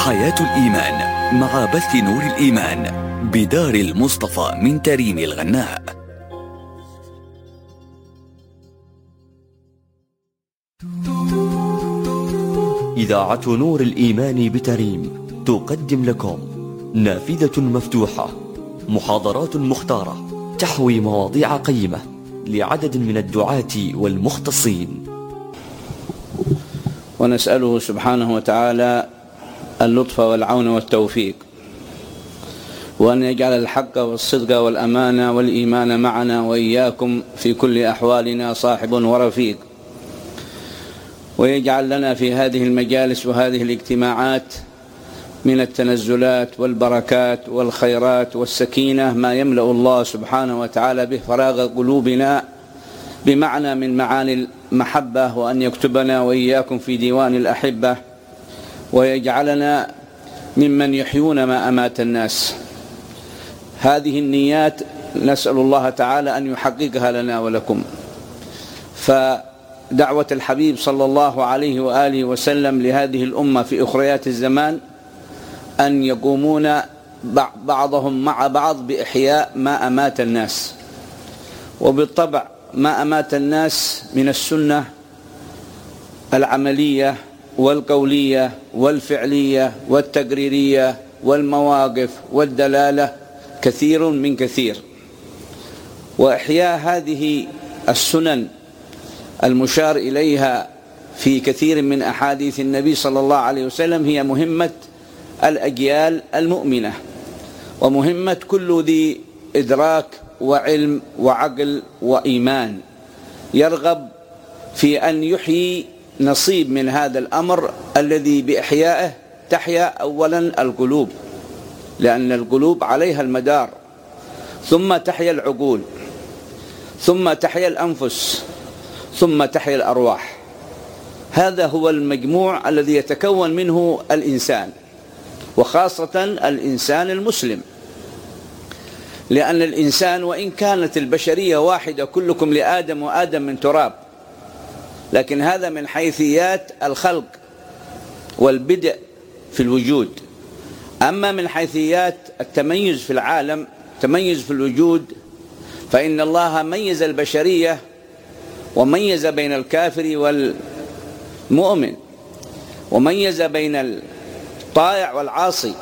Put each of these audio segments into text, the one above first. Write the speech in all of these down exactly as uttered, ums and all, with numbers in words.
حياة الإيمان مع بث نور الإيمان بدار المصطفى من تريم الغناء. إذاعة نور الإيمان بتريم تقدم لكم نافذة مفتوحة، محاضرات مختارة تحوي مواضيع قيمة لعدد من الدعاة والمختصين. ونسأله سبحانه وتعالى اللطف والعون والتوفيق، وأن يجعل الحق والصدق والأمانة والإيمان معنا وإياكم في كل أحوالنا صاحب ورفيق، ويجعل لنا في هذه المجالس وهذه الاجتماعات من التنزلات والبركات والخيرات والسكينة ما يملأ الله سبحانه وتعالى به فراغ قلوبنا بمعنى من معاني المحبة، وأن يكتبنا وإياكم في ديوان الأحبة، ويجعلنا ممن يحيون ما أمات الناس. هذه النيات نسأل الله تعالى أن يحققها لنا ولكم. فدعوة الحبيب صلى الله عليه وآله وسلم لهذه الأمة في أخريات الزمان أن يقومون بعضهم مع بعض بإحياء ما أمات الناس، وبالطبع ما أمات الناس من السنة العملية والقولية والفعلية والتقريرية والمواقف والدلالة كثير من كثير، وإحياء هذه السنن المشار إليها في كثير من أحاديث النبي صلى الله عليه وسلم هي مهمة الأجيال المؤمنة، ومهمة كل ذي إدراك وعلم وعقل وإيمان يرغب في أن يحيي نصيب من هذا الأمر الذي بإحيائه تحيا أولا القلوب، لأن القلوب عليها المدار، ثم تحيا العقول، ثم تحيا الأنفس، ثم تحيا الأرواح. هذا هو المجموع الذي يتكون منه الإنسان، وخاصة الإنسان المسلم، لأن الإنسان وإن كانت البشرية واحدة كلكم لآدم وآدم من تراب، لكن هذا من حيثيات الخلق والبدء في الوجود. أما من حيثيات التميز في العالم، تميز في الوجود، فإن الله ميز البشرية وميز بين الكافر والمؤمن، وميز بين الطائع والعاصي،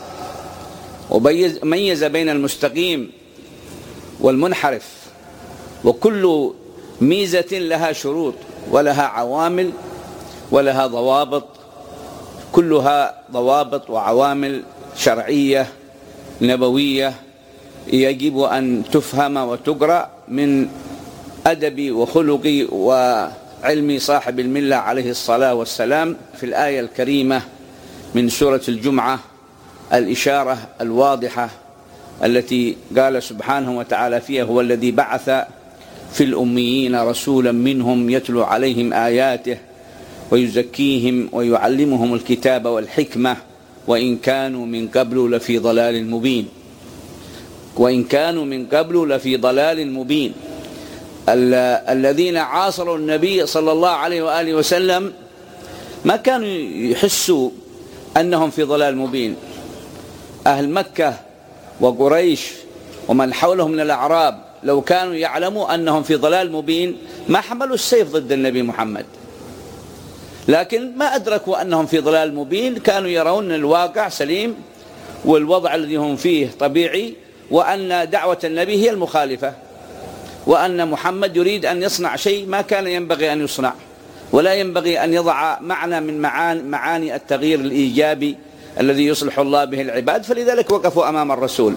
وميز بين المستقيم والمنحرف، وكل ميزة لها شروط ولها عوامل ولها ضوابط، كلها ضوابط وعوامل شرعية نبوية يجب أن تفهم وتقرأ من أدب وخلق وعلم صاحب الملة عليه الصلاة والسلام. في الآية الكريمة من سورة الجمعة الإشارة الواضحة التي قال سبحانه وتعالى فيها: هو الذي بعث في الأميين رسولا منهم يتلو عليهم آياته ويزكيهم ويعلمهم الكتاب والحكمة وإن كانوا من قبل لفي ضلال مبين. وإن كانوا من قبل لفي ضلال مبين. الذين عاصروا النبي صلى الله عليه وآله وسلم ما كانوا يحسوا أنهم في ضلال مبين. أهل مكة وقريش ومن حولهم من الأعراب لو كانوا يعلموا أنهم في ضلال مبين ما حملوا السيف ضد النبي محمد، لكن ما أدركوا أنهم في ضلال مبين، كانوا يرون الواقع سليم والوضع الذي هم فيه طبيعي، وأن دعوة النبي هي المخالفة، وأن محمد يريد أن يصنع شيء ما كان ينبغي أن يصنع، ولا ينبغي أن يضع معنى من معاني التغيير الإيجابي الذي يصلح الله به العباد، فلذلك وقفوا أمام الرسول.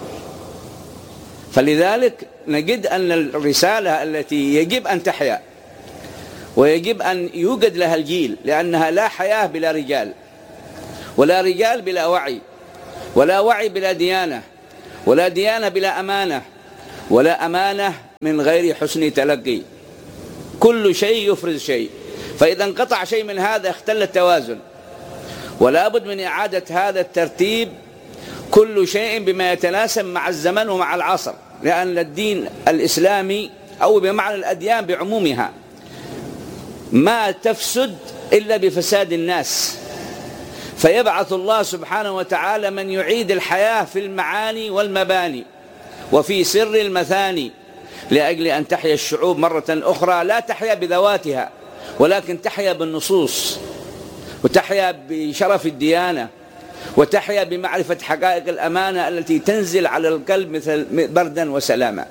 فلذلك نجد أن الرسالة التي يجب أن تحيا ويجب أن يوجد لها الجيل، لأنها لا حياة بلا رجال، ولا رجال بلا وعي، ولا وعي بلا ديانة، ولا ديانة بلا أمانة، ولا أمانة من غير حسن تلقي. كل شيء يفرز شيء، فإذا انقطع شيء من هذا اختل التوازن، ولا بد من إعادة هذا الترتيب، كل شيء بما يتناسب مع الزمن ومع العصر، لأن الدين الإسلامي أو بمعنى الأديان بعمومها ما تفسد إلا بفساد الناس، فيبعث الله سبحانه وتعالى من يعيد الحياة في المعاني والمباني وفي سر المثاني، لأجل أن تحيا الشعوب مرة أخرى، لا تحيا بذواتها ولكن تحيا بالنصوص، وتحيا بشرف الديانة، وتحيا بمعرفة حقائق الأمانة التي تنزل على القلب مثل بردا وسلاما.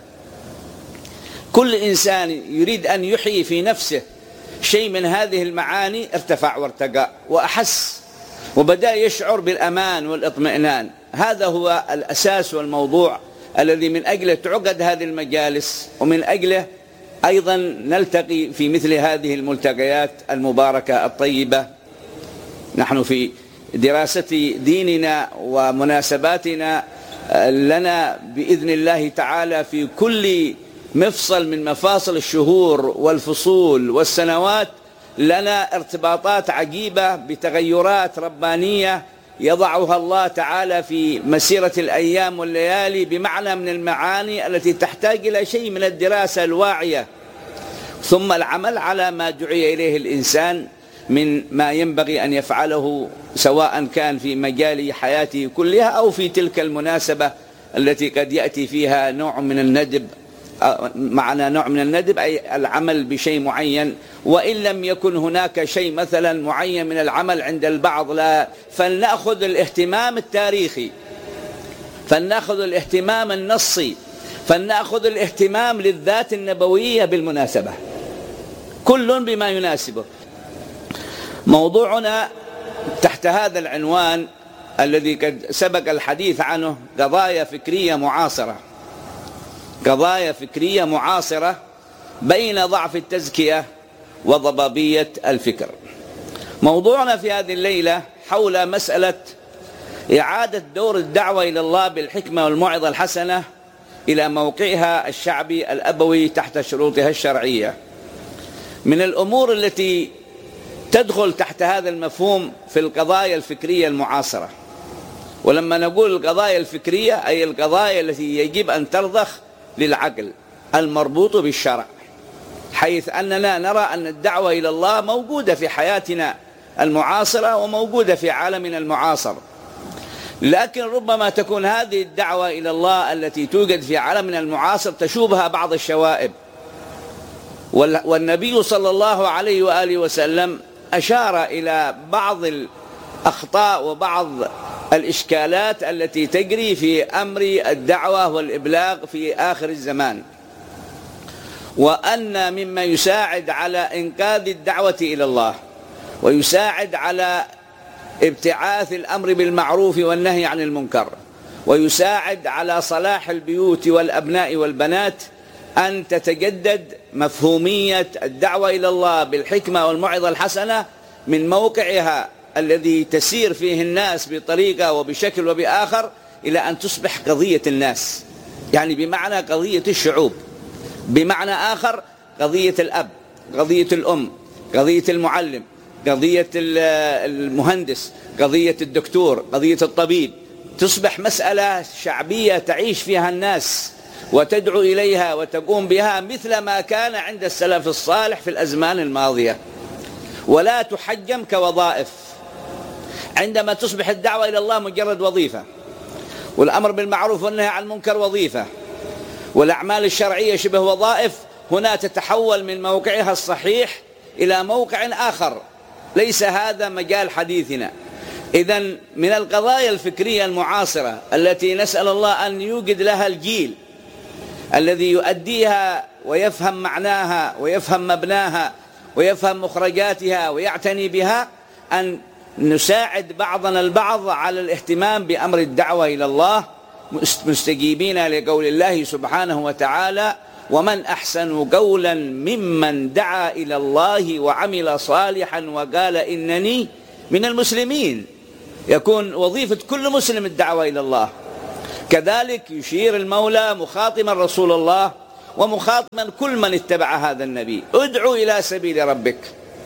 كل إنسان يريد أن يحيي في نفسه شيء من هذه المعاني ارتفع وارتقى وأحس، وبدأ يشعر بالأمان والاطمئنان. هذا هو الأساس والموضوع الذي من أجله تعقد هذه المجالس، ومن أجله أيضا نلتقي في مثل هذه الملتقيات المباركة الطيبة. نحن في دراسة ديننا ومناسباتنا لنا بإذن الله تعالى في كل مفصل من مفاصل الشهور والفصول والسنوات لنا ارتباطات عجيبة بتغيرات ربانية يضعها الله تعالى في مسيرة الأيام والليالي بمعنى من المعاني التي تحتاج إلى شيء من الدراسة الواعية، ثم العمل على ما دعي إليه الإنسان من ما ينبغي أن يفعله، سواء كان في مجال حياته كلها أو في تلك المناسبة التي قد يأتي فيها نوع من الندب. معنى نوع من الندب أي العمل بشيء معين، وإن لم يكن هناك شيء مثلا معين من العمل عند البعض، لا، فلنأخذ الاهتمام التاريخي، فلنأخذ الاهتمام النصي، فلنأخذ الاهتمام للذات النبوية بالمناسبة، كل بما يناسبه. موضوعنا تحت هذا العنوان الذي قد سبق الحديث عنه قضايا فكرية معاصرة، قضايا فكرية معاصرة بين ضعف التزكية وضبابية الفكر. موضوعنا في هذه الليلة حول مسألة إعادة دور الدعوة إلى الله بالحكمة والموعظة الحسنة إلى موقعها الشعبي الأبوي تحت شروطها الشرعية. من الأمور التي تدخل تحت هذا المفهوم في القضايا الفكرية المعاصرة، ولما نقول القضايا الفكرية أي القضايا التي يجب أن ترضخ للعقل المربوط بالشرع، حيث أننا نرى أن الدعوة إلى الله موجودة في حياتنا المعاصرة وموجودة في عالمنا المعاصر، لكن ربما تكون هذه الدعوة إلى الله التي توجد في عالمنا المعاصر تشوبها بعض الشوائب. والنبي صلى الله عليه وآله وسلم أشار إلى بعض الأخطاء وبعض الإشكالات التي تجري في أمر الدعوة والإبلاغ في آخر الزمان، وأن مما يساعد على إنقاذ الدعوة إلى الله ويساعد على ابتعاث الأمر بالمعروف والنهي عن المنكر ويساعد على صلاح البيوت والأبناء والبنات أن تتجدد مفهومية الدعوة إلى الله بالحكمة والموعظة الحسنة من موقعها الذي تسير فيه الناس بطريقة وبشكل وبآخر إلى أن تصبح قضية الناس، يعني بمعنى قضية الشعوب، بمعنى آخر قضية الأب، قضية الأم، قضية المعلم، قضية المهندس، قضية الدكتور، قضية الطبيب، تصبح مسألة شعبية تعيش فيها الناس وتدعو إليها وتقوم بها مثل ما كان عند السلف الصالح في الأزمان الماضية، ولا تحجم كوظائف. عندما تصبح الدعوة إلى الله مجرد وظيفة، والأمر بالمعروف والنهي عن المنكر وظيفة، والأعمال الشرعية شبه وظائف، هنا تتحول من موقعها الصحيح إلى موقع آخر، ليس هذا مجال حديثنا. إذن من القضايا الفكرية المعاصرة التي نسأل الله أن يوجد لها الجيل الذي يؤديها ويفهم معناها ويفهم مبناها ويفهم مخرجاتها ويعتني بها، أن نساعد بعضنا البعض على الاهتمام بأمر الدعوة إلى الله، مستجيبين لقول الله سبحانه وتعالى: ومن أحسن قولا ممن دعا إلى الله وعمل صالحا وقال إنني من المسلمين. يكون وظيفة كل مسلم الدعوة إلى الله. كذلك يشير المولى مخاطما رسول الله ومخاطما كل من اتبع هذا النبي: ادعو إلى سبيل ربك،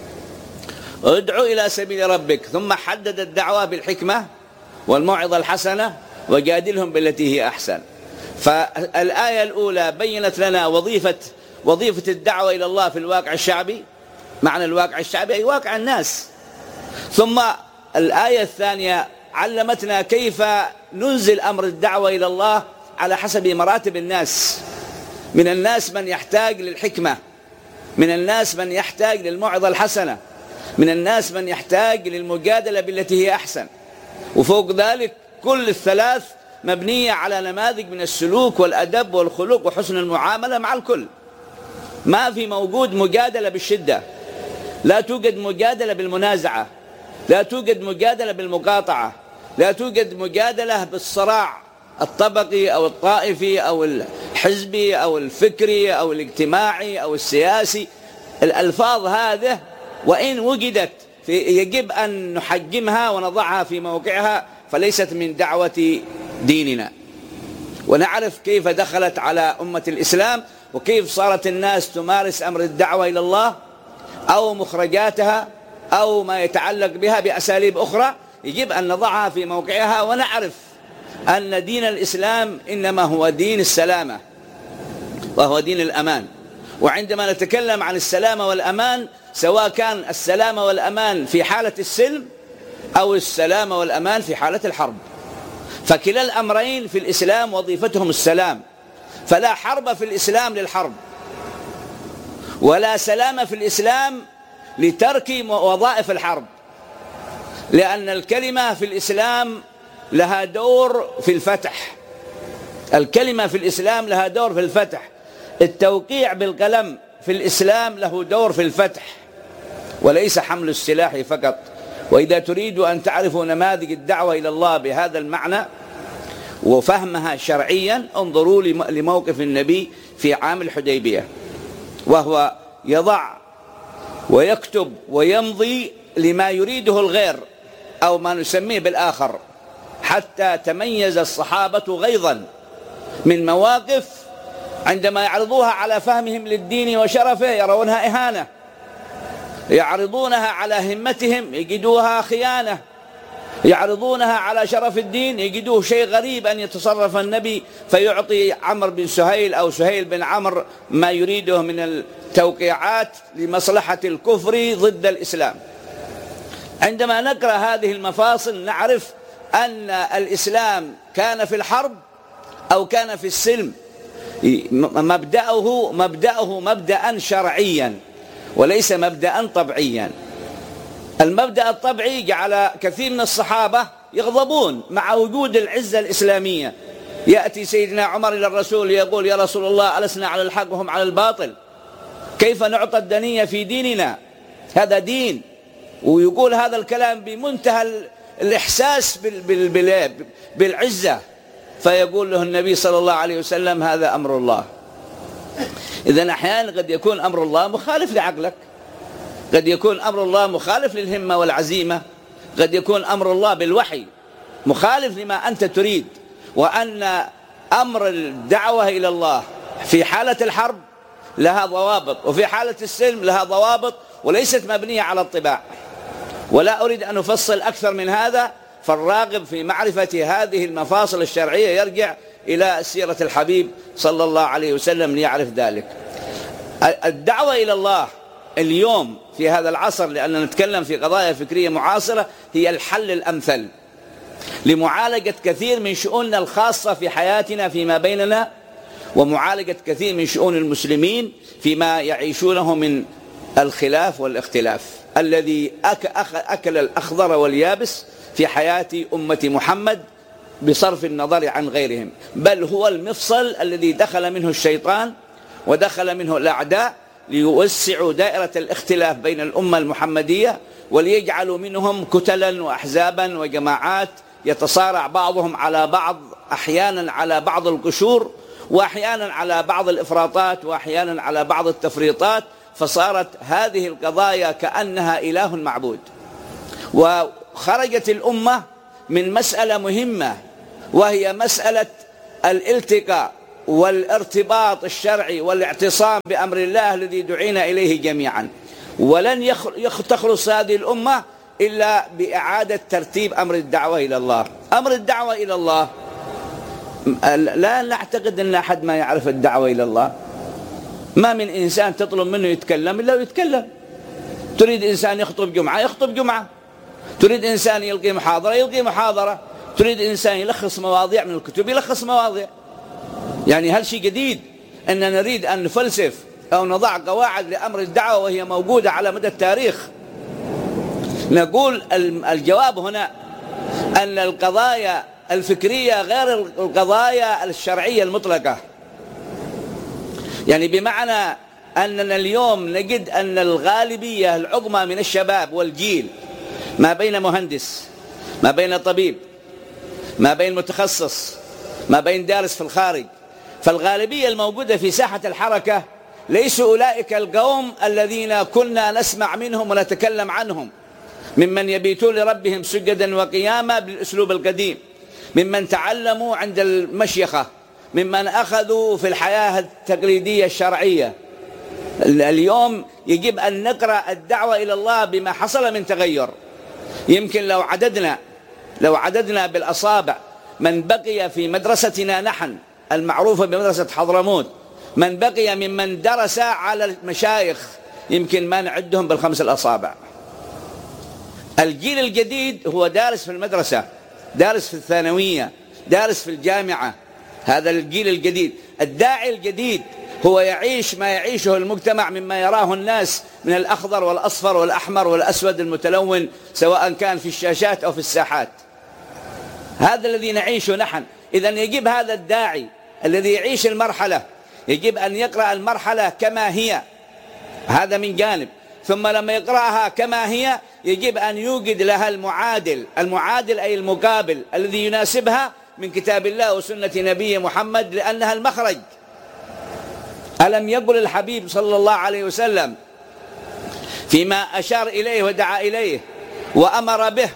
ادعو إلى سبيل ربك. ثم حدد الدعوة بالحكمة والموعظة الحسنة وجادلهم بالتي هي أحسن. فالآية الأولى بينت لنا وظيفة وظيفة الدعوة إلى الله في الواقع الشعبي. معنى الواقع الشعبي أي واقع الناس. ثم الآية الثانية علمتنا كيف ننزل أمر الدعوة إلى الله على حسب مراتب الناس. من الناس من يحتاج للحكمة، من الناس من يحتاج للموعظة الحسنة، من الناس من يحتاج للمجادلة بالتي هي أحسن، وفوق ذلك كل الثلاث مبنية على نماذج من السلوك والأدب والخلق وحسن المعاملة مع الكل. ما في موجود مجادلة بالشدة، لا توجد مجادلة بالمنازعة، لا توجد مجادلة بالمقاطعة، لا توجد مجادلة بالصراع الطبقي أو الطائفي أو الحزبي أو الفكري أو الاجتماعي أو السياسي. الألفاظ هذه وإن وجدت يجب أن نحجمها ونضعها في موقعها، فليست من دعوة ديننا. ونعرف كيف دخلت على أمة الإسلام وكيف صارت الناس تمارس أمر الدعوة إلى الله أو مخرجاتها أو ما يتعلق بها بأساليب أخرى. يجب أن نضعها في موقعها ونعرف أن دين الإسلام إنما هو دين السلامة وهو دين الأمان. وعندما نتكلم عن السلامة والأمان، سواء كان السلامة والأمان في حالة السلم أو السلامة والأمان في حالة الحرب، فكلا الأمرين في الإسلام وظيفتهم السلام. فلا حرب في الإسلام للحرب، ولا سلامة في الإسلام لترك وظائف الحرب، لأن الكلمة في الإسلام لها دور في الفتح. الكلمة في الإسلام لها دور في الفتح. التوقيع بالقلم في الإسلام له دور في الفتح وليس حمل السلاح فقط. وإذا تريدوا أن تعرفوا نماذج الدعوة إلى الله بهذا المعنى وفهمها شرعيا، انظروا لموقف النبي في عام الحديبية، وهو يضع ويكتب ويمضي لما يريده الغير أو ما نسميه بالآخر، حتى تميز الصحابة غيظا من مواقف عندما يعرضوها على فهمهم للدين وشرفه يرونها إهانة، يعرضونها على همتهم يجدوها خيانة، يعرضونها على شرف الدين يجدوه شيء غريب أن يتصرف النبي فيعطي عمرو بن سهيل أو سهيل بن عمرو ما يريده من التوقيعات لمصلحة الكفر ضد الإسلام. عندما نقرأ هذه المفاصل نعرف أن الإسلام كان في الحرب أو كان في السلم مبدأه مبدأه مبدأ شرعيا وليس مبدأ طبعيا. المبدأ الطبعي جعل كثير من الصحابة يغضبون مع وجود العزة الإسلامية. يأتي سيدنا عمر إلى الرسول يقول: يا رسول الله، ألسنا على الحق وهم على الباطل؟ كيف نعطى الدنية في ديننا؟ هذا دين. ويقول هذا الكلام بمنتهى الإحساس بالعزة. فيقول له النبي صلى الله عليه وسلم: هذا أمر الله. إذن أحيانا قد يكون أمر الله مخالف لعقلك، قد يكون أمر الله مخالف للهمة والعزيمة، قد يكون أمر الله بالوحي مخالف لما أنت تريد. وأن أمر الدعوة إلى الله في حالة الحرب لها ضوابط، وفي حالة السلم لها ضوابط، وليست مبنية على الطباع. ولا أريد أن أفصل أكثر من هذا، فالراغب في معرفة هذه المفاصل الشرعية يرجع إلى سيرة الحبيب صلى الله عليه وسلم ليعرف ذلك. الدعوة إلى الله اليوم في هذا العصر، لأننا نتكلم في قضايا فكرية معاصرة، هي الحل الأمثل لمعالجة كثير من شؤوننا الخاصة في حياتنا فيما بيننا، ومعالجة كثير من شؤون المسلمين فيما يعيشونه من الخلاف والاختلاف الذي أكل الأخضر واليابس في حياة أمة محمد بصرف النظر عن غيرهم، بل هو المفصل الذي دخل منه الشيطان ودخل منه الأعداء ليوسعوا دائرة الاختلاف بين الأمة المحمدية، وليجعلوا منهم كتلا وأحزابا وجماعات يتصارع بعضهم على بعض، أحيانا على بعض القشور، وأحيانا على بعض الإفراطات، وأحيانا على بعض التفريطات. فصارت هذه القضايا كأنها إله معبود. وخرجت الأمة من مسألة مهمة، وهي مسألة الالتقاء والارتباط الشرعي والاعتصام بأمر الله الذي دعينا إليه جميعا. ولن تخلص هذه الأمة إلا بإعادة ترتيب أمر الدعوة إلى الله. أمر الدعوة إلى الله لا نعتقد أن أحد ما يعرف الدعوة إلى الله. ما من إنسان تطلب منه يتكلم إلا ويتكلم. تريد إنسان يخطب جمعة يخطب جمعة، تريد إنسان يلقي محاضرة يلقي محاضرة، تريد إنسان يلخص مواضيع من الكتب يلخص مواضيع. يعني هل شيء جديد أن نريد أن نفلسف أو نضع قواعد لأمر الدعوة وهي موجودة على مدى التاريخ؟ نقول الجواب هنا أن القضايا الفكرية غير القضايا الشرعية المطلقة. يعني بمعنى أننا اليوم نجد أن الغالبية العظمى من الشباب والجيل، ما بين مهندس، ما بين طبيب، ما بين متخصص، ما بين دارس في الخارج، فالغالبية الموجودة في ساحة الحركة ليسوا أولئك القوم الذين كنا نسمع منهم ونتكلم عنهم، ممن يبيتون لربهم سجدا وقياما بالأسلوب القديم، ممن تعلموا عند المشيخة، ممن أخذوا في الحياة التقليدية الشرعية. اليوم يجب أن نقرأ الدعوة إلى الله بما حصل من تغير. يمكن لو عددنا لو عددنا بالأصابع من بقي في مدرستنا نحن المعروفة بمدرسة حضرموت، من بقي ممن درس على المشايخ، يمكن ما نعدهم بالخمس الأصابع. الجيل الجديد هو دارس في المدرسة، دارس في الثانوية، دارس في الجامعة. هذا الجيل الجديد. الداعي الجديد هو يعيش ما يعيشه المجتمع مما يراه الناس من الأخضر والأصفر والأحمر والأسود المتلون، سواء كان في الشاشات أو في الساحات. هذا الذي نعيشه نحن. إذن يجب هذا الداعي الذي يعيش المرحلة يجب أن يقرأ المرحلة كما هي، هذا من جانب. ثم لما يقرأها كما هي يجب أن يوجد لها المعادل، المعادل أي المقابل الذي يناسبها من كتاب الله وسنة نبي محمد، لأنها المخرج. ألم يقل الحبيب صلى الله عليه وسلم فيما أشار إليه ودعا إليه وأمر به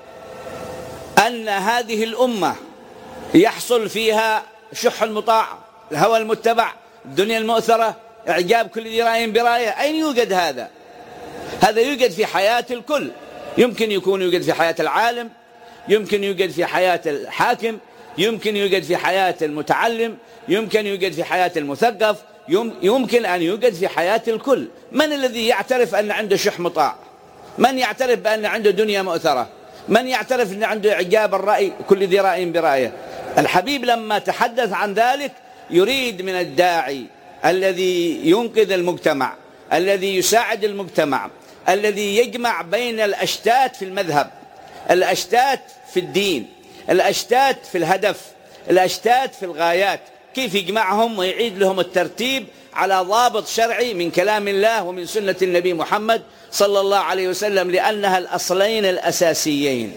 أن هذه الأمة يحصل فيها شح المطاع، الهوى المتبع، الدنيا المؤثرة، إعجاب كل ذي رأي برأيه؟ أين يوجد هذا؟ هذا يوجد في حياة الكل. يمكن يكون يوجد في حياة العالم، يمكن يوجد في حياة الحاكم، يمكن يوجد في حياة المتعلم، يمكن يوجد في حياة المثقف، يمكن أن يوجد في حياة الكل. من الذي يعترف أن عنده شح مطاع؟ من يعترف بأن عنده دنيا مؤثرة؟ من يعترف أن عنده إعجاب الرأي كل ذي رأي برأيه؟ الحبيب لما تحدث عن ذلك يريد من الداعي الذي ينقذ المجتمع، الذي يساعد المجتمع، الذي يجمع بين الأشتات في المذهب، الأشتات في الدين، الأشتات في الهدف، الأشتات في الغايات، كيف يجمعهم ويعيد لهم الترتيب على ضابط شرعي من كلام الله ومن سنة النبي محمد صلى الله عليه وسلم، لأنها الأصلين الأساسيين.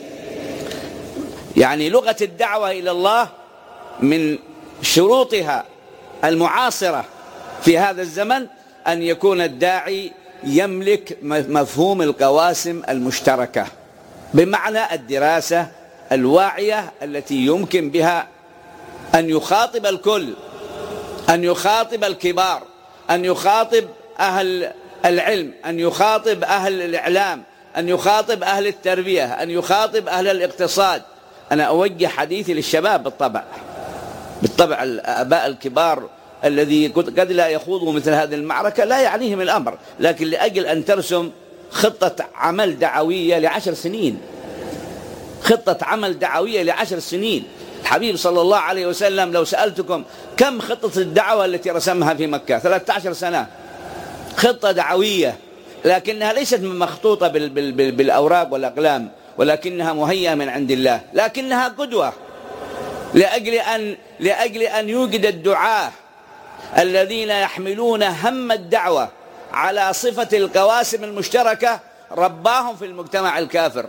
يعني لغة الدعوة إلى الله من شروطها المعاصرة في هذا الزمن أن يكون الداعي يملك مفهوم القواسم المشتركة، بمعنى الدراسة الواعية التي يمكن بها أن يخاطب الكل، أن يخاطب الكبار، أن يخاطب أهل العلم، أن يخاطب أهل الإعلام، أن يخاطب أهل التربية، أن يخاطب أهل الاقتصاد. أنا أوجه حديثي للشباب بالطبع، بالطبع الآباء الكبار الذي قد لا يخوضوا مثل هذه المعركة لا يعنيهم الأمر، لكن لأجل أن ترسم خطة عمل دعوية لعشر سنين، خطة عمل دعوية لعشر سنين. الحبيب صلى الله عليه وسلم لو سألتكم كم خطة الدعوة التي رسمها في مكة؟ ثلاثة عشر سنة خطة دعوية، لكنها ليست مخطوطة بالأوراق والأقلام، ولكنها مهيئة من عند الله، لكنها قدوة لأجل أن, لأجل أن يوجد الدعاة الذين يحملون هم الدعوة على صفة القواسم المشتركة. رباهم في المجتمع الكافر،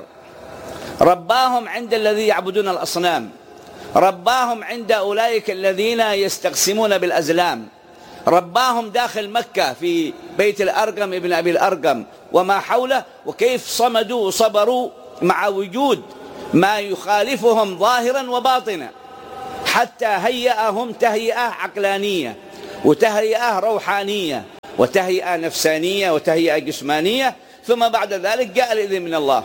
رباهم عند الذي يعبدون الأصنام، رباهم عند أولئك الذين يستقسمون بالأزلام، رباهم داخل مكة في بيت الأرقم ابن أبي الأرقم وما حوله، وكيف صمدوا وصبروا مع وجود ما يخالفهم ظاهرا وباطنا، حتى هيئهم تهيئة عقلانية وتهيئة روحانية وتهيئة نفسانية وتهيئة جسمانية، ثم بعد ذلك جاء الإذن من الله.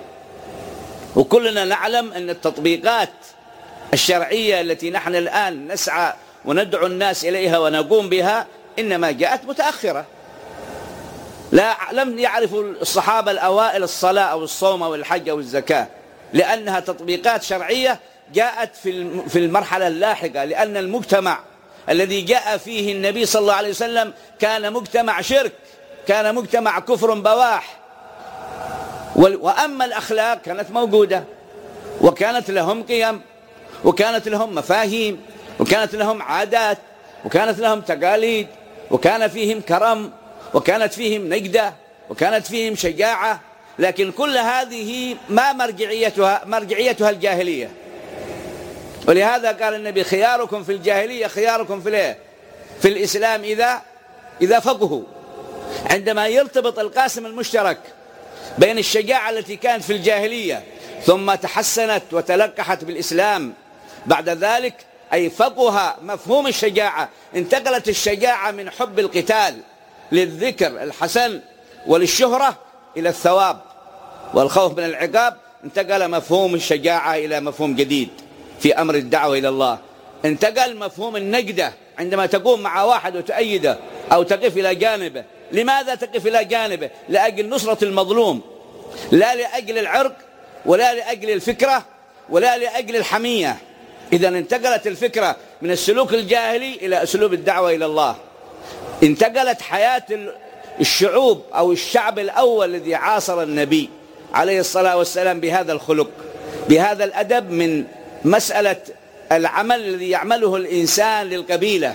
وكلنا نعلم أن التطبيقات الشرعية التي نحن الآن نسعى وندعو الناس إليها ونقوم بها إنما جاءت متأخرة. لا لم يعرفوا الصحابة الأوائل الصلاة أو الصوم أو الحج أو الزكاة، لأنها تطبيقات شرعية جاءت في المرحلة اللاحقة، لأن المجتمع الذي جاء فيه النبي صلى الله عليه وسلم كان مجتمع شرك، كان مجتمع كفر بواح. وأما الأخلاق كانت موجودة، وكانت لهم قيم، وكانت لهم مفاهيم، وكانت لهم عادات، وكانت لهم تقاليد، وكان فيهم كرم، وكانت فيهم نجدة، وكانت فيهم شجاعة. لكن كل هذه ما مرجعيتها مرجعيتها الجاهلية. ولهذا قال النبي: خياركم في الجاهلية خياركم في الايه؟ في الإسلام إذا إذا فقهوا. عندما يرتبط القاسم المشترك بين الشجاعة التي كانت في الجاهلية ثم تحسنت وتلقحت بالإسلام بعد ذلك، أي فقه مفهوم الشجاعة، انتقلت الشجاعة من حب القتال للذكر الحسن وللشهرة إلى الثواب والخوف من العقاب، انتقل مفهوم الشجاعة إلى مفهوم جديد في أمر الدعوة إلى الله. انتقل مفهوم النجدة عندما تقوم مع واحد وتؤيده أو تقف إلى جانبه. لماذا تقف إلى جانبه؟ لأجل نصرة المظلوم، لا لأجل العرق، ولا لأجل الفكرة، ولا لأجل الحمية. إذا انتقلت الفكرة من السلوك الجاهلي إلى أسلوب الدعوة إلى الله. انتقلت حياة الشعوب أو الشعب الأول الذي عاصر النبي عليه الصلاة والسلام بهذا الخلق، بهذا الأدب، من مسألة العمل الذي يعمله الإنسان للقبيلة،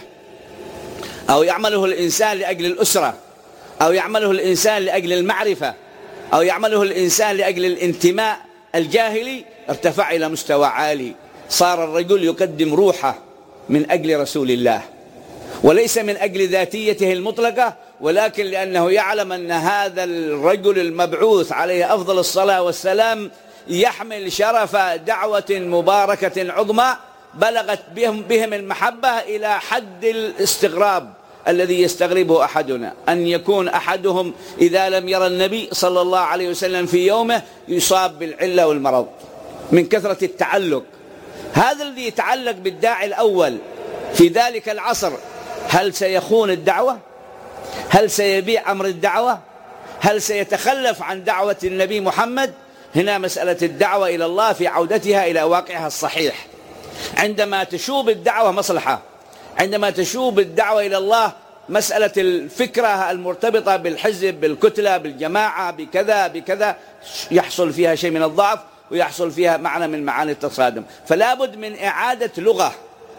أو يعمله الإنسان لأجل الأسرة، أو يعمله الإنسان لأجل المعرفة، أو يعمله الإنسان لأجل الانتماء الجاهلي، ارتفع إلى مستوى عالي. صار الرجل يقدم روحه من أجل رسول الله، وليس من أجل ذاتيته المطلقة، ولكن لأنه يعلم أن هذا الرجل المبعوث عليه أفضل الصلاة والسلام يحمل شرف دعوة مباركة عظمى بلغت بهم, بهم المحبة إلى حد الاستغراب الذي يستغربه أحدنا، أن يكون أحدهم إذا لم يرى النبي صلى الله عليه وسلم في يومه يصاب بالعلة والمرض من كثرة التعلق. هذا الذي يتعلق بالداعي الأول في ذلك العصر، هل سيخون الدعوة؟ هل سيبيع أمر الدعوة؟ هل سيتخلف عن دعوة النبي محمد؟ هنا مسألة الدعوة إلى الله في عودتها إلى واقعها الصحيح. عندما تشوب الدعوة مصلحة، عندما تشوب الدعوة إلى الله مسألة الفكرة المرتبطة بالحزب، بالكتلة، بالجماعة، بكذا بكذا، يحصل فيها شيء من الضعف، ويحصل فيها معنى من معاني التصادم. فلا بد من إعادة لغة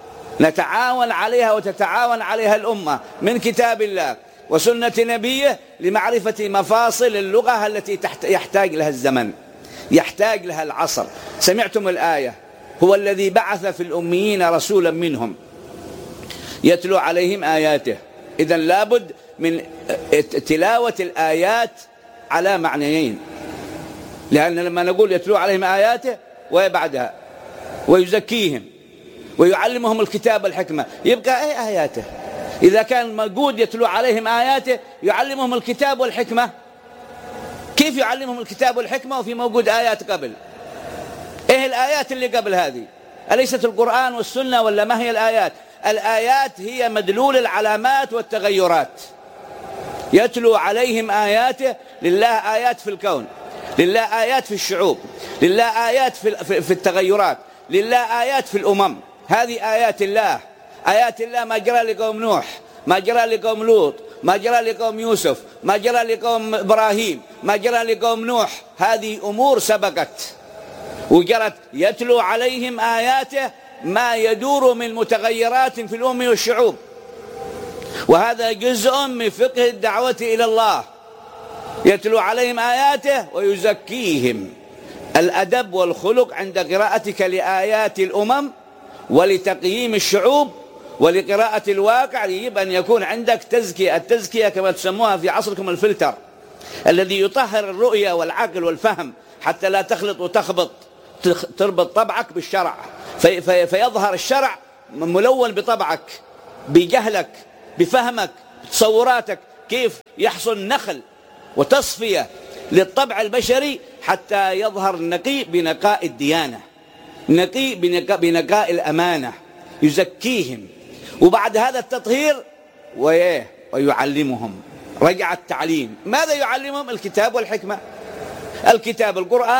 نتعاون عليها وتتعاون عليها الأمة من كتاب الله وسنة نبيه لمعرفة مفاصل اللغة التي يحتاج لها الزمن، يحتاج لها العصر. سمعتم الآية: هو الذي بعث في الأميين رسولا منهم يتلو عليهم آياته. إذن لابد من تلاوة الآيات على معنيين، لأن لما نقول يتلو عليهم آياته وبعدها ويزكيهم ويعلمهم الكتاب والحكمة، يبقى أي آياته؟ إذا كان موجود يتلو عليهم آياته يعلمهم الكتاب والحكمة، كيف يعلمهم الكتاب والحكمة وفي موجود آيات قبل؟ إيه الآيات اللي قبل هذه؟ أليست القرآن والسنة ولا ما هي الآيات؟ الآيات هي مدلول العلامات والتغيرات. يتلو عليهم آياته، لله آيات في الكون، لله آيات في الشعوب، لله آيات في التغيرات، لله آيات في الأمم. هذه آيات الله. آيات الله ما جرى لقوم نوح، ما جرى لقوم لوط، ما جرى لقوم يوسف، ما جرى لقوم إبراهيم، ما جرى لقوم نوح. هذه أمور سبقت وجرت. يتلو عليهم آياته ما يدور من متغيرات في الأمم والشعوب، وهذا جزء من فقه الدعوة إلى الله. يتلو عليهم آياته ويزكيهم. الأدب والخلق عند قراءتك لآيات الأمم ولتقييم الشعوب ولقراءة الواقع يجب أن يكون عندك تزكية. التزكية كما تسموها في عصركم الفلتر، الذي يطهر الرؤية والعقل والفهم حتى لا تخلط وتخبط، تربط طبعك بالشرع، في في فيظهر الشرع ملون بطبعك، بجهلك، بفهمك، بتصوراتك. كيف يحصل نخل وتصفية للطبع البشري حتى يظهر نقي بنقاء الديانة، نقي بنقاء, بنقاء الأمانة. يزكيهم، وبعد هذا التطهير ويه ويعلمهم. رجع التعليم. ماذا يعلمهم؟ الكتاب والحكمة. الكتاب القرآن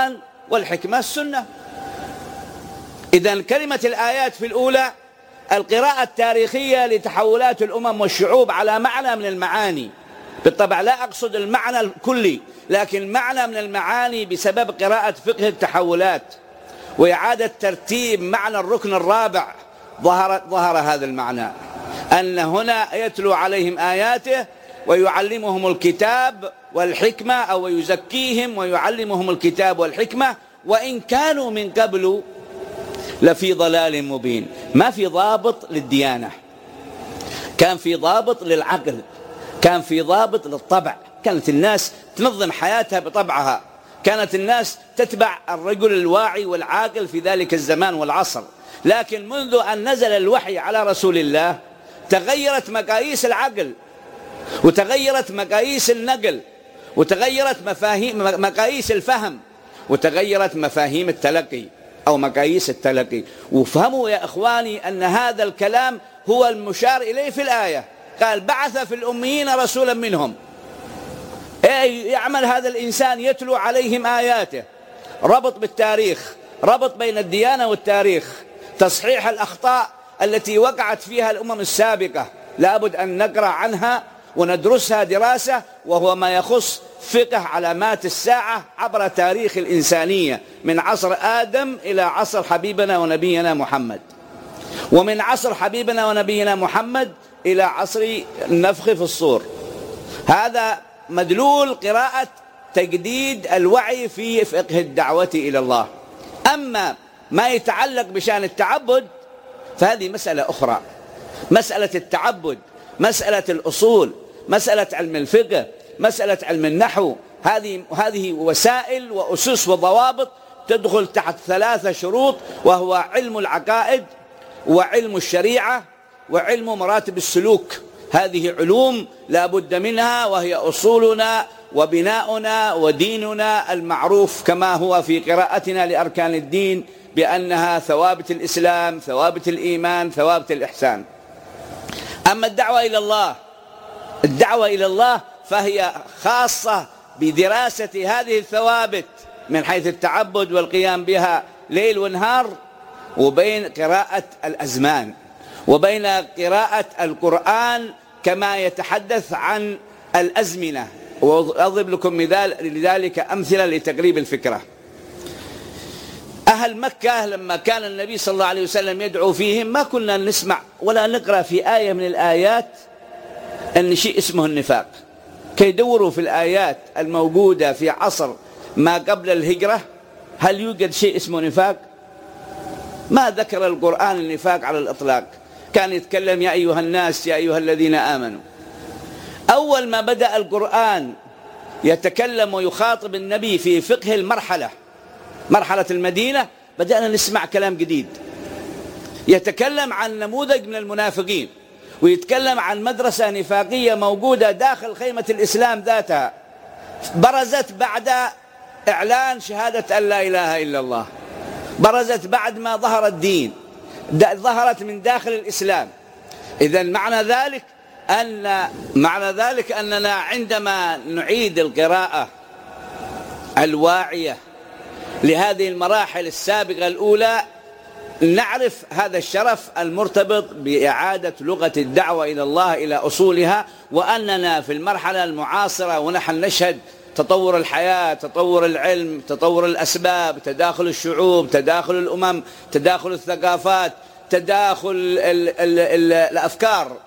والحكمة السنة. إذن كلمة الآيات في الأولى القراءة التاريخية لتحولات الأمم والشعوب على معنى من المعاني، بالطبع لا أقصد المعنى الكلي، لكن معنى من المعاني بسبب قراءة فقه التحولات وإعادة ترتيب معنى الركن الرابع. ظهر, ظهر هذا المعنى، أن هنا يتلو عليهم آياته ويعلمهم الكتاب والحكمة، أو يزكيهم ويعلمهم الكتاب والحكمة، وإن كانوا من قبل لفي ضلال مبين. ما في ضابط للديانة، كان في ضابط للعقل، كان في ضابط للطبع. كانت الناس تنظم حياتها بطبعها، كانت الناس تتبع الرجل الواعي والعاقل في ذلك الزمان والعصر. لكن منذ أن نزل الوحي على رسول الله تغيرت مقاييس العقل، وتغيرت مقاييس النقل، وتغيرت مفاهيم مقاييس الفهم، وتغيرت مفاهيم التلقي أو مقاييس التلقي. وفهموا يا إخواني أن هذا الكلام هو المشار إليه في الآية. قال بعث في الأميين رسولا منهم، يعمل هذا الإنسان يتلو عليهم آياته. ربط بالتاريخ، ربط بين الديانة والتاريخ، تصحيح الأخطاء التي وقعت فيها الأمم السابقة لابد أن نقرأ عنها وندرسها دراسة، وهو ما يخص فقه علامات الساعة عبر تاريخ الإنسانية من عصر آدم إلى عصر حبيبنا ونبينا محمد، ومن عصر حبيبنا ونبينا محمد إلى عصر النفخ في الصور. هذا مدلول قراءة تجديد الوعي في فقه الدعوة إلى الله. أما ما يتعلق بشأن التعبد فهذه مسألة أخرى، مسألة التعبد، مسألة الأصول، مسألة علم الفقه، مسألة علم النحو، هذه هذه وسائل وأسس وضوابط تدخل تحت ثلاثة شروط، وهو علم العقائد وعلم الشريعة وعلم مراتب السلوك. هذه علوم لا بد منها، وهي أصولنا وبناؤنا وديننا المعروف كما هو في قراءتنا لأركان الدين بأنها ثوابت الإسلام، ثوابت الإيمان، ثوابت الإحسان. أما الدعوة إلى الله، الدعوة إلى الله فهي خاصة بدراسة هذه الثوابت من حيث التعبد والقيام بها ليل ونهار، وبين قراءة الأزمان، وبين قراءة القرآن كما يتحدث عن الأزمنة. وأضرب لكم مثال لذلك أمثلة لتقريب الفكرة. أهل مكة لما كان النبي صلى الله عليه وسلم يدعو فيهم ما كنا نسمع ولا نقرأ في آية من الآيات أن شيء اسمه النفاق. كي يدوروا في الآيات الموجودة في عصر ما قبل الهجرة هل يوجد شيء اسمه نفاق؟ ما ذكر القرآن النفاق على الإطلاق. كان يتكلم يا أيها الناس، يا أيها الذين آمنوا. أول ما بدأ القرآن يتكلم ويخاطب النبي في فقه المرحلة، مرحلة المدينة، بدأنا نسمع كلام جديد. يتكلم عن نموذج من المنافقين، ويتكلم عن مدرسة نفاقية موجودة داخل خيمة الإسلام ذاتها، برزت بعد إعلان شهادة أن لا إله إلا الله، برزت بعد ما ظهر الدين، ظهرت من داخل الإسلام. إذن معنى ذلك أن معنى ذلك أننا عندما نعيد القراءة الواعية لهذه المراحل السابقة الأولى نعرف هذا الشرف المرتبط بإعادة لغة الدعوة إلى الله إلى أصولها، وأننا في المرحلة المعاصرة ونحن نشهد تطور الحياة، تطور العلم، تطور الأسباب، تداخل الشعوب، تداخل الأمم، تداخل الثقافات، تداخل ال ال ال الأفكار.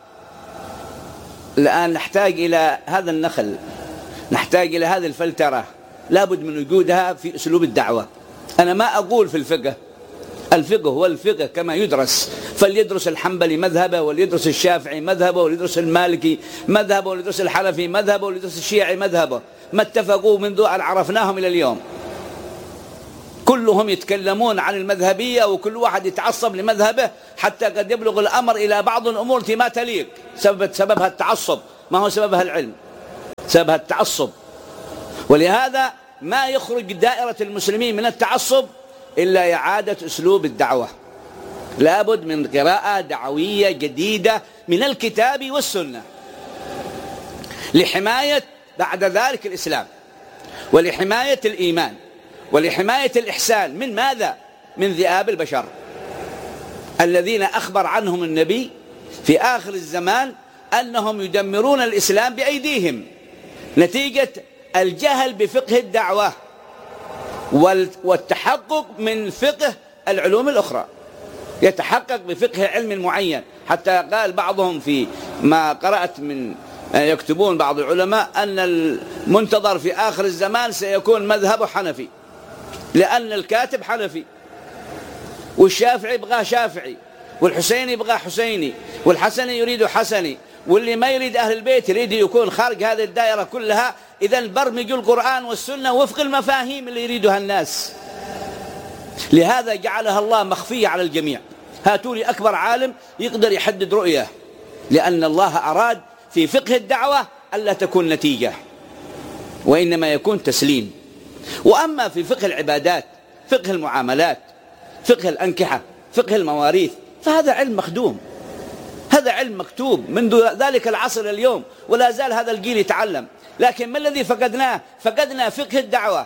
الآن نحتاج إلى هذا النخل، نحتاج إلى هذه الفلترة، لابد من وجودها في أسلوب الدعوة. أنا ما أقول في الفقه، الفقه هو الفقه كما يدرس، فليدرس الحنبلي مذهبه، وليدرس الشافعي مذهبه، وليدرس المالكي مذهبه، وليدرس الحنفي مذهبه، وليدرس الشيعي مذهبه. ما اتفقوا منذ أن عرفناهم إلى اليوم، كلهم يتكلمون عن المذهبية، وكل واحد يتعصب لمذهبه، حتى قد يبلغ الأمر إلى بعض الأمور ما تليق. سبب سببها التعصب، ما هو سببها العلم، سببها التعصب. ولهذا ما يخرج دائرة المسلمين من التعصب إلا إعادة أسلوب الدعوة. لابد من قراءة دعوية جديدة من الكتاب والسنة لحماية بعد ذلك الإسلام، ولحماية الإيمان، ولحماية الإحسان من ماذا؟ من ذئاب البشر الذين أخبر عنهم النبي في آخر الزمان أنهم يدمرون الإسلام بأيديهم نتيجة الجهل بفقه الدعوة والتحقق من فقه العلوم الأخرى. يتحقق بفقه علم معين، حتى قال بعضهم في ما قرأت من يكتبون بعض العلماء أن المنتظر في آخر الزمان سيكون مذهب حنفي، لأن الكاتب حنفي، والشافعي يبغاه شافعي، والحسيني يبغاه حسيني، والحسني يريد حسني، واللي ما يريد أهل البيت يريد يكون خارج هذه الدائرة كلها. إذن برمجوا القرآن والسنة وفق المفاهيم اللي يريدها الناس. لهذا جعلها الله مخفية على الجميع. هاتوا لي أكبر عالم يقدر يحدد رؤية، لأن الله أراد في فقه الدعوة ألا تكون نتيجة، وإنما يكون تسليم. وأما في فقه العبادات، فقه المعاملات، فقه الأنكحة، فقه المواريث، فهذا علم مخدوم، هذا علم مكتوب منذ ذلك العصر اليوم، ولا زال هذا الجيل يتعلم. لكن ما الذي فقدناه؟ فقدنا فقه الدعوة،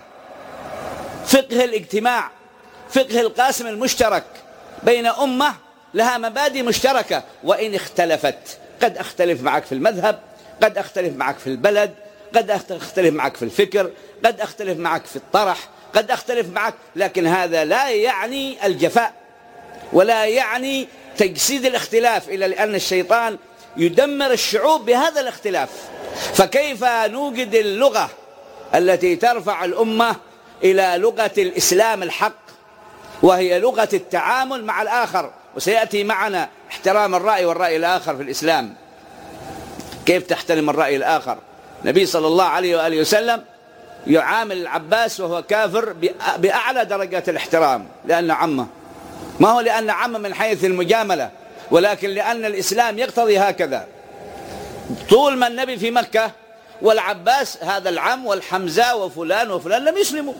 فقه الاجتماع، فقه القاسم المشترك بين أمة لها مبادئ مشتركة، وإن اختلفت. قد أختلف معك في المذهب، قد أختلف معك في البلد، قد أختلف معك في الفكر، قد أختلف معك في الطرح، قد أختلف معك، لكن هذا لا يعني الجفاء ولا يعني تجسيد الاختلاف، إلا لأن الشيطان يدمر الشعوب بهذا الاختلاف. فكيف نوجد اللغة التي ترفع الأمة إلى لغة الإسلام الحق، وهي لغة التعامل مع الآخر؟ وسيأتي معنا احترام الرأي والرأي الآخر في الإسلام. كيف تحترم الرأي الآخر؟ النبي صلى الله عليه وآله وسلم يعامل العباس وهو كافر بأعلى درجات الاحترام، لأن عمه، ما هو لأن عمه من حيث المجاملة، ولكن لأن الإسلام يقتضي هكذا. طول ما النبي في مكة والعباس هذا العم والحمزة وفلان وفلان لم يسلموا.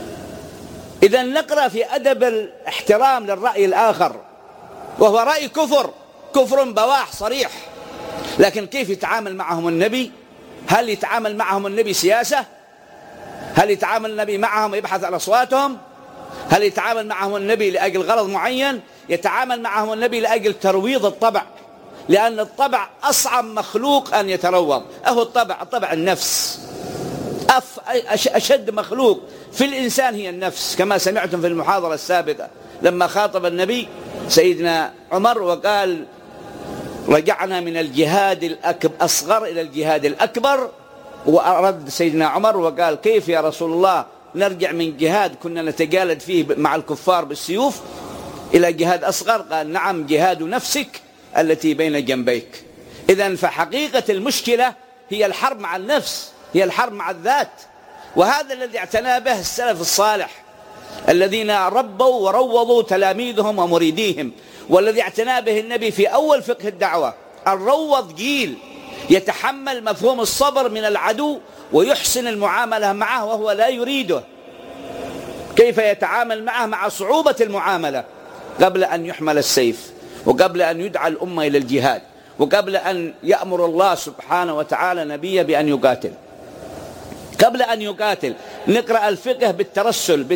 إذا نقرأ في أدب الاحترام للرأي الآخر، وهو رأي كفر، كفر بواح صريح، لكن كيف يتعامل معهم النبي؟ هل يتعامل معهم النبي سياسة؟ هل يتعامل النبي معهم يبحث عن أصواتهم؟ هل يتعامل معهم النبي لأجل غرض معين؟ يتعامل معهم النبي لأجل ترويض الطبع، لأن الطبع أصعب مخلوق أن يتروض. أهو الطبع، الطبع النفس، أشد مخلوق في الإنسان هي النفس، كما سمعتم في المحاضرة السابقة لما خاطب النبي سيدنا عمر وقال: رجعنا من الجهاد الأصغر إلى الجهاد الأكبر. وأرد سيدنا عمر وقال: كيف يا رسول الله نرجع من جهاد كنا نتجالد فيه مع الكفار بالسيوف إلى جهاد أصغر؟ قال: نعم، جهاد نفسك التي بين جنبيك. إذن فحقيقة المشكلة هي الحرب مع النفس، هي الحرب مع الذات. وهذا الذي اعتنى به السلف الصالح الذين ربوا وروضوا تلاميذهم ومريديهم، والذي اعتنى به النبي في أول فقه الدعوة. الروض جيل يتحمل مفهوم الصبر من العدو ويحسن المعاملة معه وهو لا يريده. كيف يتعامل معه مع صعوبة المعاملة قبل أن يحمل السيف، وقبل أن يدعى الأمة إلى الجهاد، وقبل أن يأمر الله سبحانه وتعالى نبيه بأن يقاتل. قبل أن يقاتل نقرأ الفقه بالترسل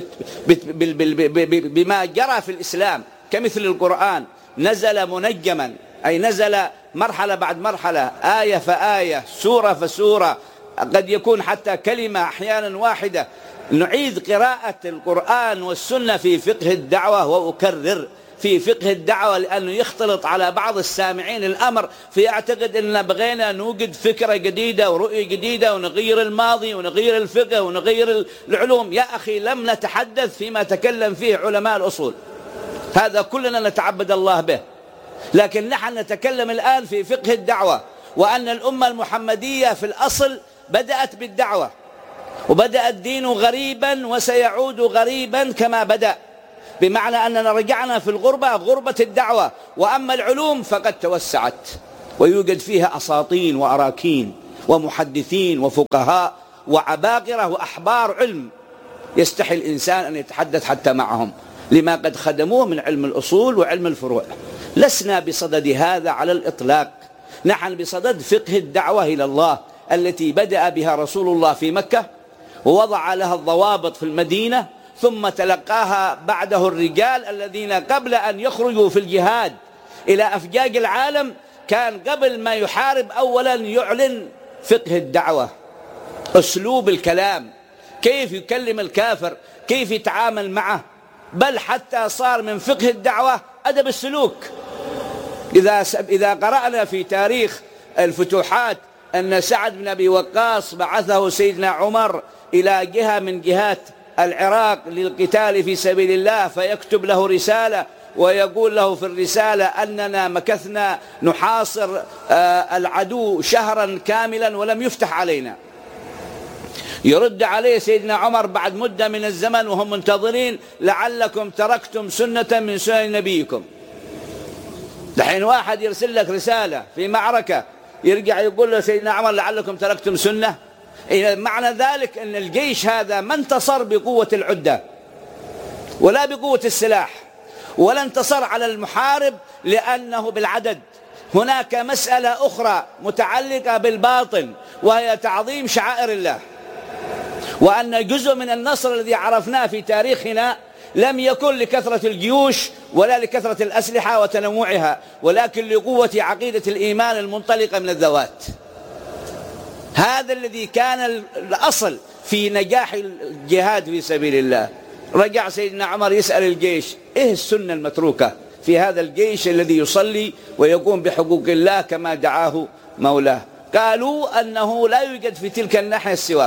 بما جرى في الإسلام، كمثل القرآن نزل منجما، أي نزل مرحلة بعد مرحلة، آية فآية، سورة فسورة، قد يكون حتى كلمة أحيانا واحدة. نعيد قراءة القرآن والسنة في فقه الدعوة، وأكرر في فقه الدعوة لأنه يختلط على بعض السامعين الأمر فيعتقد أننا بغينا نوجد فكرة جديدة ورؤية جديدة ونغير الماضي ونغير الفقه ونغير العلوم. يا أخي، لم نتحدث فيما تكلم فيه علماء الأصول، هذا كلنا نتعبد الله به، لكن نحن نتكلم الآن في فقه الدعوة، وأن الأمة المحمدية في الأصل بدأت بالدعوة، وبدأ الدين غريبا وسيعود غريبا كما بدأ، بمعنى أننا رجعنا في الغربة، غربة الدعوة. وأما العلوم فقد توسعت ويوجد فيها أساطين وأراكين ومحدثين وفقهاء وعباقرة وأحبار علم، يستحي الإنسان أن يتحدث حتى معهم لما قد خدموه من علم الأصول وعلم الفروع. لسنا بصدد هذا على الإطلاق، نحن بصدد فقه الدعوة إلى الله التي بدأ بها رسول الله في مكة، ووضع لها الضوابط في المدينة، ثم تلقاها بعده الرجال الذين قبل أن يخرجوا في الجهاد إلى أفجاج العالم كان قبل ما يحارب أولا يعلن فقه الدعوة، أسلوب الكلام، كيف يكلم الكافر، كيف يتعامل معه، بل حتى صار من فقه الدعوة أدب السلوك. إذا إذا قرأنا في تاريخ الفتوحات أن سعد بن أبي وقاص بعثه سيدنا عمر إلى جهة من جهات العراق للقتال في سبيل الله، فيكتب له رسالة ويقول له في الرسالة أننا مكثنا نحاصر العدو شهرا كاملا ولم يفتح علينا. يرد عليه سيدنا عمر بعد مدة من الزمن وهم منتظرين: لعلكم تركتم سنة من سنن نبيكم. دحين واحد يرسل لك رسالة في معركة يرجع يقول له سيدنا عمر لعلكم تركتم سنة. معنى ذلك أن الجيش هذا ما انتصر بقوة العدة ولا بقوة السلاح، ولا انتصر على المحارب لأنه بالعدد. هناك مسألة أخرى متعلقة بالباطن وهي تعظيم شعائر الله، وأن جزء من النصر الذي عرفناه في تاريخنا لم يكن لكثرة الجيوش ولا لكثرة الأسلحة وتنوعها، ولكن لقوة عقيدة الإيمان المنطلقة من الذوات. هذا الذي كان الأصل في نجاح الجهاد في سبيل الله. رجع سيدنا عمر يسأل الجيش: إيه السنة المتروكة في هذا الجيش الذي يصلي ويقوم بحقوق الله كما دعاه مولاه؟ قالوا أنه لا يوجد في تلك الناحية السواك.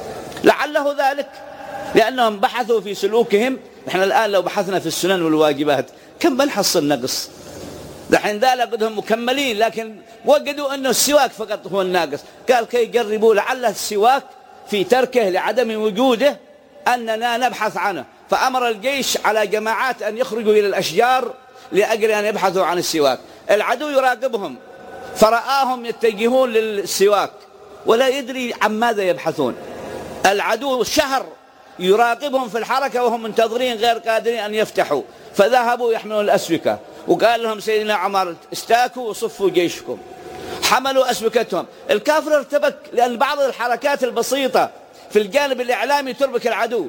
لعله ذلك لأنهم بحثوا في سلوكهم. نحن الآن لو بحثنا في السنن والواجبات كم بنحصل نقص؟ دحين ذلك قدهم مكملين، لكن وجدوا أنه السواك فقط هو الناقص. قال كي يجربوا لعل السواك في تركه لعدم وجوده أننا نبحث عنه، فأمر الجيش على جماعات أن يخرجوا إلى الأشجار لأجل أن يبحثوا عن السواك. العدو يراقبهم فرآهم يتجهون للسواك ولا يدري عن ماذا يبحثون. العدو شهر يراقبهم في الحركة وهم منتظرين غير قادرين أن يفتحوا، فذهبوا يحملون الأسوكة. وقال لهم سيدنا عمر: استاكوا وصفوا جيشكم. حملوا أسوكتهم. الكافر ارتبك لأن بعض الحركات البسيطة في الجانب الإعلامي تربك العدو.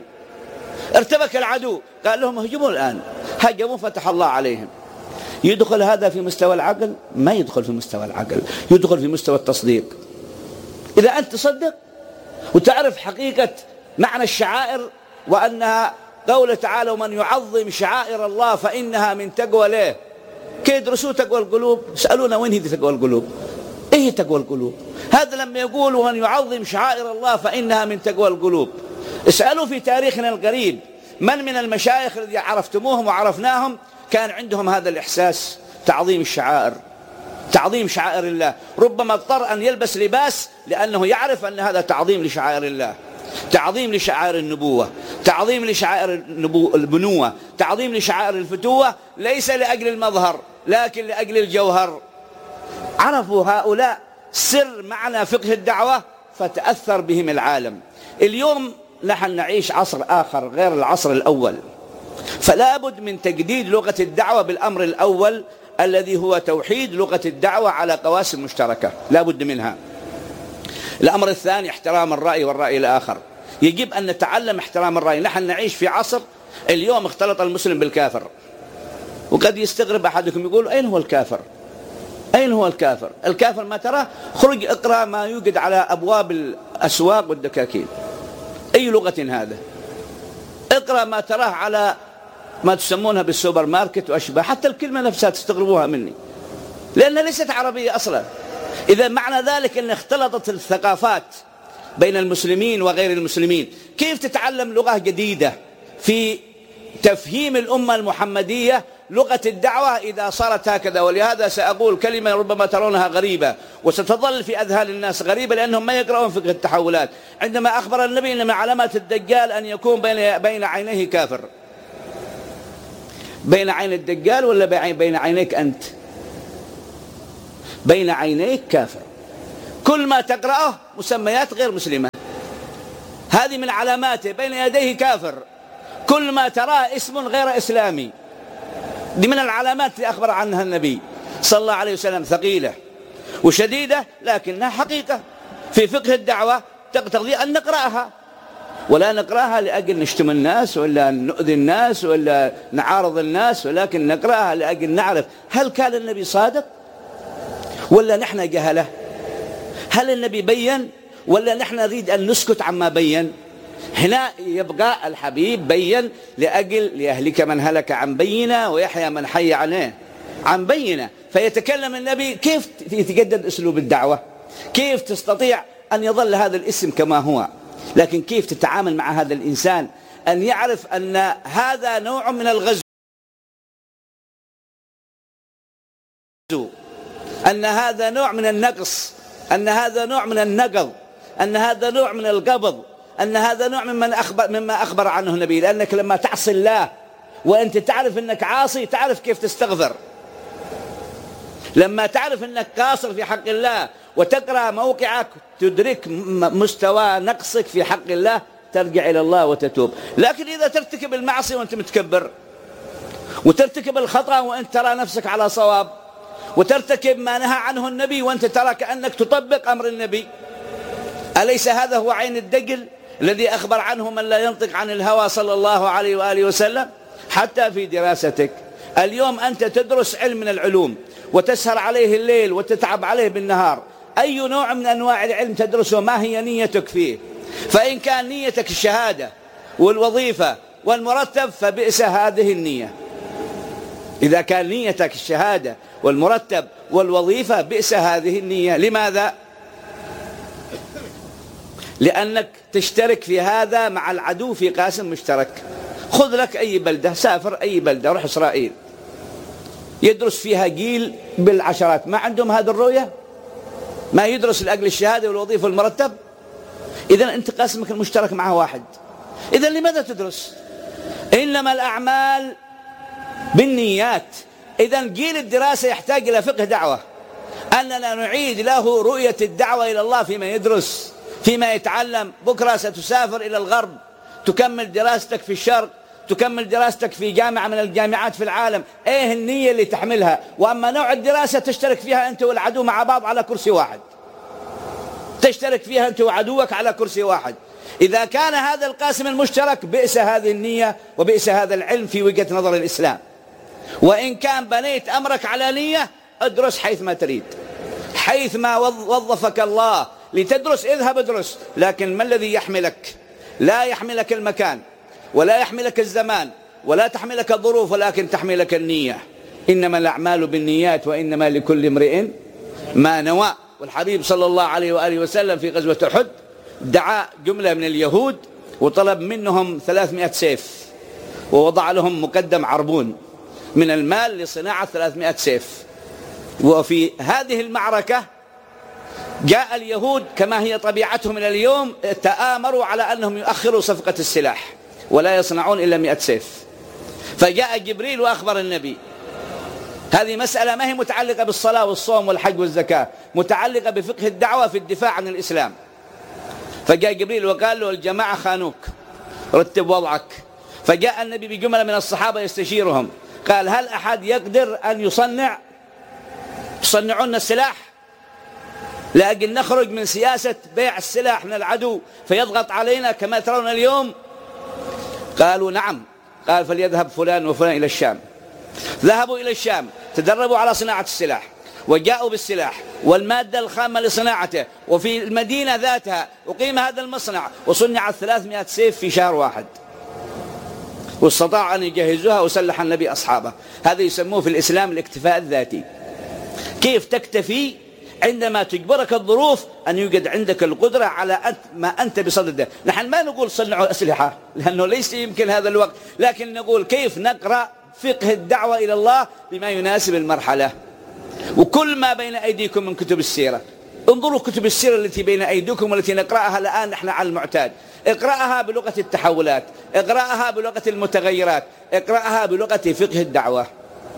ارتبك العدو، قال لهم: هجموا الآن. هجموا فتح الله عليهم. يدخل هذا في مستوى العقل؟ ما يدخل في مستوى العقل، يدخل في مستوى التصديق. إذا أنت تصدق وتعرف حقيقة معنى الشعائر وأنها قوله تعالى: ومن يعظم شعائر الله فإنها من تقوى له. كي يدرسوا تقوى القلوب سألونا وين هي تقوى القلوب؟ إيه تقوى القلوب؟ هذا لما يقول ومن يعظم شعائر الله فإنها من تقوى القلوب. اسألوا في تاريخنا القريب من من المشايخ الذي عرفتموهم وعرفناهم كان عندهم هذا الإحساس، تعظيم الشعائر، تعظيم شعائر الله. ربما اضطر أن يلبس لباس لأنه يعرف أن هذا تعظيم لشعائر الله، تعظيم لشعائر النبوة، تعظيم لشعائر البنوة، تعظيم لشعائر الفتوة، ليس لأجل المظهر لكن لأجل الجوهر. عرفوا هؤلاء سر معنى فقه الدعوة فتأثر بهم العالم. اليوم نحن نعيش عصر آخر غير العصر الأول، فلا بد من تجديد لغة الدعوة بالأمر الأول الذي هو توحيد لغة الدعوة على قواسم مشتركة، لا بد منها. الأمر الثاني احترام الرأي والرأي الآخر. يجب أن نتعلم احترام الرأي. نحن نعيش في عصر اليوم اختلط المسلم بالكافر، وقد يستغرب أحدكم يقول: أين هو الكافر؟ أين هو الكافر؟ الكافر ما تراه؟ خرج اقرأ ما يوجد على أبواب الأسواق والدكاكين. أي لغة هذا؟ اقرأ ما تراه على ما تسمونها بالسوبر ماركت وأشباه. حتى الكلمة نفسها تستغربوها مني لأنها ليست عربية أصلا. إذا معنى ذلك أن اختلطت الثقافات بين المسلمين وغير المسلمين. كيف تتعلم لغة جديدة في تفهيم الأمة المحمدية لغة الدعوة إذا صارت هكذا؟ ولهذا سأقول كلمة ربما ترونها غريبة وستظل في أذهان الناس غريبة لأنهم ما يقرؤون فقه التحولات. عندما أخبر النبي أن من علامات الدجال أن يكون بين بين عينيه كافر. بين عين الدجال ولا بين عينيك أنت؟ بين عينيك كافر. كل ما تقرأه مسميات غير مسلمة، هذه من علاماته. بين يديه كافر. كل ما تراه اسم غير إسلامي. دي من العلامات اللي أخبر عنها النبي صلى الله عليه وسلم، ثقيلة وشديدة لكنها حقيقة في فقه الدعوة تقتضي أن نقرأها. ولا نقرأها لأجل نشتم الناس ولا نؤذي الناس ولا نعارض الناس، ولكن نقرأها لأجل نعرف هل كان النبي صادق ولا نحن جهله؟ هل النبي بين ولا نحن نريد أن نسكت عما بين؟ هنا يبقى الحبيب بين لأجل ليهلك من هلك عن بينة ويحيى من حي عليه عن بينة. فيتكلم النبي كيف يتجدد أسلوب الدعوة، كيف تستطيع أن يظل هذا الاسم كما هو، لكن كيف تتعامل مع هذا الإنسان أن يعرف أن هذا نوع من الغزو، أن هذا نوع من النقص، أن هذا نوع من النقض، أن هذا نوع من القبض، أن هذا نوع ممن أخبر مما أخبر عنه النبي. لأنك لما تعصي الله وأنت تعرف أنك عاصي تعرف كيف تستغفر. لما تعرف أنك قاصر في حق الله وتقرأ موقعك تدرك مستوى نقصك في حق الله ترجع إلى الله وتتوب. لكن إذا ترتكب المعصية وأنت متكبر، وترتكب الخطأ وأنت ترى نفسك على صواب، وترتكب ما نهى عنه النبي وأنت ترى كأنك تطبق أمر النبي، أليس هذا هو عين الدجل الذي أخبر عنه من لا ينطق عن الهوى صلى الله عليه وآله وسلم؟ حتى في دراستك اليوم أنت تدرس علم من العلوم وتسهر عليه الليل وتتعب عليه بالنهار، أي نوع من أنواع العلم تدرسه؟ ما هي نيتك فيه؟ فإن كان نيتك الشهادة والوظيفة والمرتب فبئس هذه النية. إذا كان نيتك الشهادة والمرتب والوظيفة بئس هذه النية. لماذا؟ لأنك تشترك في هذا مع العدو في قاسم مشترك. خذ لك أي بلدة، سافر أي بلدة، روح إسرائيل يدرس فيها جيل بالعشرات، ما عندهم هذه الرؤية؟ ما يدرس لأجل الشهادة والوظيفة والمرتب؟ إذن أنت قاسمك المشترك معه واحد. إذن لماذا تدرس؟ إنما الأعمال بالنيات. إذن جيل الدراسة يحتاج إلى فقه دعوة، أننا نعيد له رؤية الدعوة إلى الله فيما يدرس، فيما يتعلم. بكرة ستسافر إلى الغرب تكمل دراستك في الشرق، تكمل دراستك في جامعة من الجامعات في العالم، ايه النية اللي تحملها؟ واما نوع الدراسة تشترك فيها انت والعدو مع بعض على كرسي واحد، تشترك فيها انت وعدوك على كرسي واحد. اذا كان هذا القاسم المشترك بئس هذه النية وبئس هذا العلم في وجهة نظر الإسلام. وإن كان بنيت أمرك على نية ادرس حيث ما تريد، حيث ما وظفك الله لتدرس اذهب ادرس، لكن ما الذي يحملك؟ لا يحملك المكان ولا يحملك الزمان ولا تحملك الظروف، ولكن تحملك النية. إنما الأعمال بالنيات وإنما لكل امرئ ما نوى. والحبيب صلى الله عليه وآله وسلم في غزوة أحد دعا جملة من اليهود وطلب منهم ثلاثمائة سيف، ووضع لهم مقدم عربون من المال لصناعة ثلاثمائة سيف. وفي هذه المعركة جاء اليهود كما هي طبيعتهم إلى اليوم تآمروا على أنهم يؤخروا صفقة السلاح ولا يصنعون إلا مئة سيف. فجاء جبريل وأخبر النبي. هذه مسألة ما هي متعلقة بالصلاة والصوم والحج والزكاة، متعلقة بفقه الدعوة في الدفاع عن الإسلام. فجاء جبريل وقال له الجماعة خانوك، رتب وضعك. فجاء النبي بجملة من الصحابة يستشيرهم، قال هل أحد يقدر أن يصنع يصنعون السلاح لأجل نخرج من سياسة بيع السلاح من العدو فيضغط علينا كما ترون اليوم؟ قالوا نعم. قال فليذهب فلان وفلان إلى الشام. ذهبوا إلى الشام، تدربوا على صناعة السلاح وجاءوا بالسلاح والمادة الخامة لصناعته، وفي المدينة ذاتها أقيم هذا المصنع وصنع ثلاثمائة سيف في شهر واحد، واستطاع أن يجهزوها وسلح النبي أصحابه. هذا يسموه في الإسلام الاكتفاء الذاتي. كيف تكتفي عندما تجبرك الظروف أن يوجد عندك القدرة على ما أنت بصدده. نحن ما نقول صنعوا أسلحة لأنه ليس يمكن هذا الوقت، لكن نقول كيف نقرأ فقه الدعوة إلى الله بما يناسب المرحلة. وكل ما بين أيديكم من كتب السيرة، انظروا كتب السيرة التي بين أيديكم والتي نقرأها الآن نحن على المعتاد، اقرأها بلغة التحولات، اقرأها بلغة المتغيرات، اقرأها بلغة فقه الدعوة.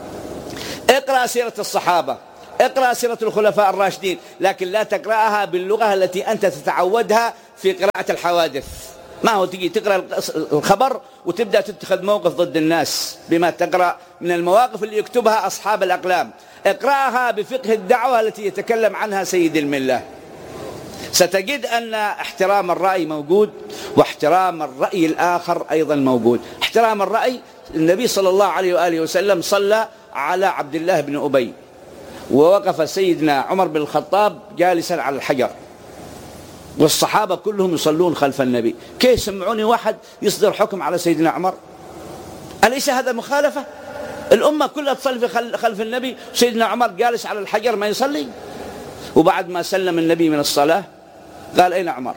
اقرأ سيرة الصحابة، اقرأ سيرة الخلفاء الراشدين، لكن لا تقرأها باللغة التي أنت تتعودها في قراءة الحوادث. ما هو تجي تقرأ الخبر وتبدأ تتخذ موقف ضد الناس بما تقرأ من المواقف اللي يكتبها أصحاب الأقلام. اقرأها بفقه الدعوة التي يتكلم عنها سيد الملة. ستجد أن احترام الرأي موجود، واحترام الرأي الآخر أيضا موجود. احترام الرأي، النبي صلى الله عليه وآله وسلم صلى على عبد الله بن أبي، ووقف سيدنا عمر بن الخطاب جالسا على الحجر، والصحابة كلهم يصلون خلف النبي. كيف سمعوني واحد يصدر حكم على سيدنا عمر؟ أليس هذا مخالفة؟ الأمة كلها تصلي خلف النبي، سيدنا عمر جالس على الحجر ما يصلي. وبعد ما سلم النبي من الصلاة قال: أين عمر؟